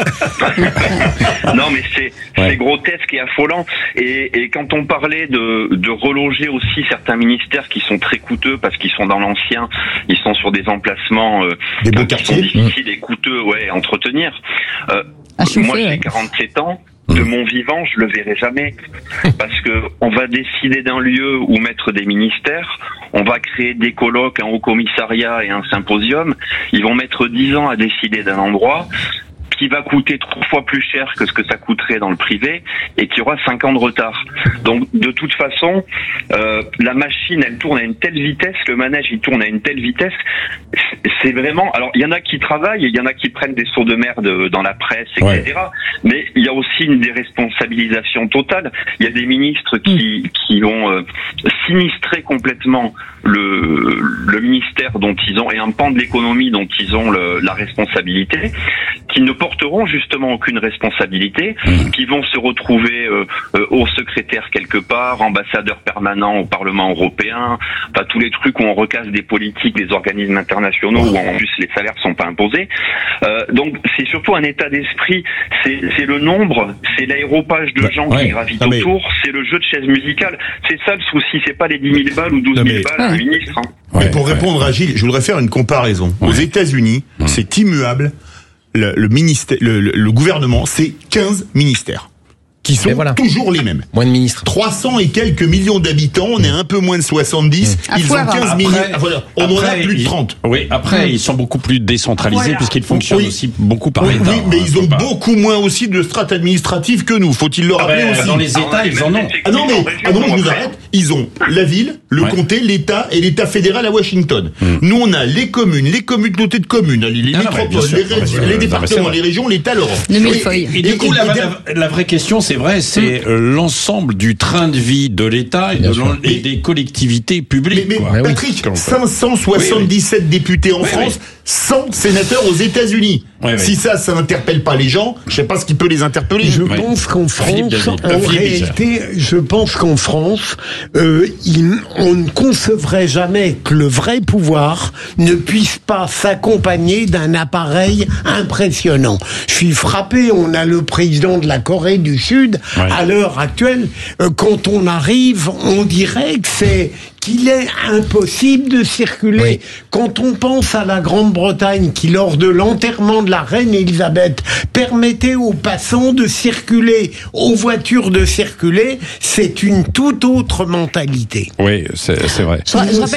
Non mais c'est, ouais. c'est grotesque et affolant. Et, et quand on parlait de, de reloger aussi certains ministères qui sont très coûteux parce qu'ils sont dans l'ancien, ils sont sur des emplacements euh, des beaux qui quartiers. sont difficiles et coûteux ouais, à entretenir. Euh, chauffer, moi j'ai ouais. quarante-sept ans, de mon vivant je le verrai jamais parce que on va décider d'un lieu où mettre des ministères, on va créer des colloques, un haut commissariat et un symposium, ils vont mettre dix ans à décider d'un endroit qui va coûter trois fois plus cher que ce que ça coûterait dans le privé et qui aura cinq ans de retard. Donc de toute façon, euh, la machine elle tourne à une telle vitesse, le manège il tourne à une telle vitesse, c'est vraiment... Alors il y en a qui travaillent, il y en a qui prennent des sauts de merde dans la presse, et cetera. Ouais. Mais il y a aussi une déresponsabilisation totale. Il y a des ministres qui, qui ont euh, sinistré complètement le, le ministère dont ils ont et un pan de l'économie dont ils ont le, la responsabilité, qui ne porteront justement aucune responsabilité, mmh. qui vont se retrouver euh, euh, haut secrétaire quelque part, ambassadeur permanent au Parlement européen, enfin tous les trucs où on recasse des politiques, des organismes internationaux où en plus les salaires sont pas imposés. Euh, donc c'est surtout un état d'esprit, c'est, c'est le nombre, c'est l'aéropage de bah, gens ouais. qui gravitent mais... autour, c'est le jeu de chaises musicales. C'est ça le souci, c'est pas les dix mille balles ou douze mille balles à un ministre. Hein. Ouais, pour ouais. répondre à Gilles, je voudrais faire une comparaison. Ouais. Aux États-Unis, ouais. c'est immuable. Le, le ministère, le, le, le gouvernement, c'est quinze ministères qui sont voilà. toujours les mêmes. Moins de ministres. trois cents et quelques millions d'habitants, on est un peu moins de soixante-dix, mmh. ils ont quinze ministres, voilà, on après, en a plus de trente. Ils, oui, après, mmh. ils sont beaucoup plus décentralisés voilà. puisqu'ils fonctionnent oui. aussi beaucoup par oui, État. Oui, mais hein, ils ont pas... beaucoup moins aussi de strates administratives que nous, faut-il le rappeler ah ben, aussi. Dans les États, ils en ont. Ah non, mais, ah non, je vous arrête, ils ont la ville, le ouais. comté, l'État et l'État fédéral à Washington. Mmh. Nous, on a les communes, les communautés de communes, les, les ah métropoles, non, les, sûr, les départements, les régions, l'État, l'Europe. Et du coup, la vraie question, c'est vrai, c'est l'ensemble du train de vie de l'État et, de et des collectivités publiques. Mais, mais Patrick, oui. cinq cent soixante-dix-sept oui, oui. députés en oui, France, oui. cent sénateurs aux États-Unis. Oui, oui. Si ça, ça n'interpelle pas les gens, je sais pas ce qui peut les interpeller. Je oui. pense qu'en France, en euh, réalité, je pense qu'en France, euh, il, on ne concevrait jamais que le vrai pouvoir ne puisse pas s'accompagner d'un appareil impressionnant. Je suis frappé, on a le président de la Corée du Sud, ouais. à l'heure actuelle, euh, quand on arrive, on dirait que c'est qu'il est impossible de circuler. Oui. Quand on pense à la Grande-Bretagne qui, lors de l'enterrement de la reine Elisabeth, permettait aux passants de circuler, aux voitures de circuler, c'est une toute autre mentalité. Oui, c'est, c'est vrai. Je, je rappelle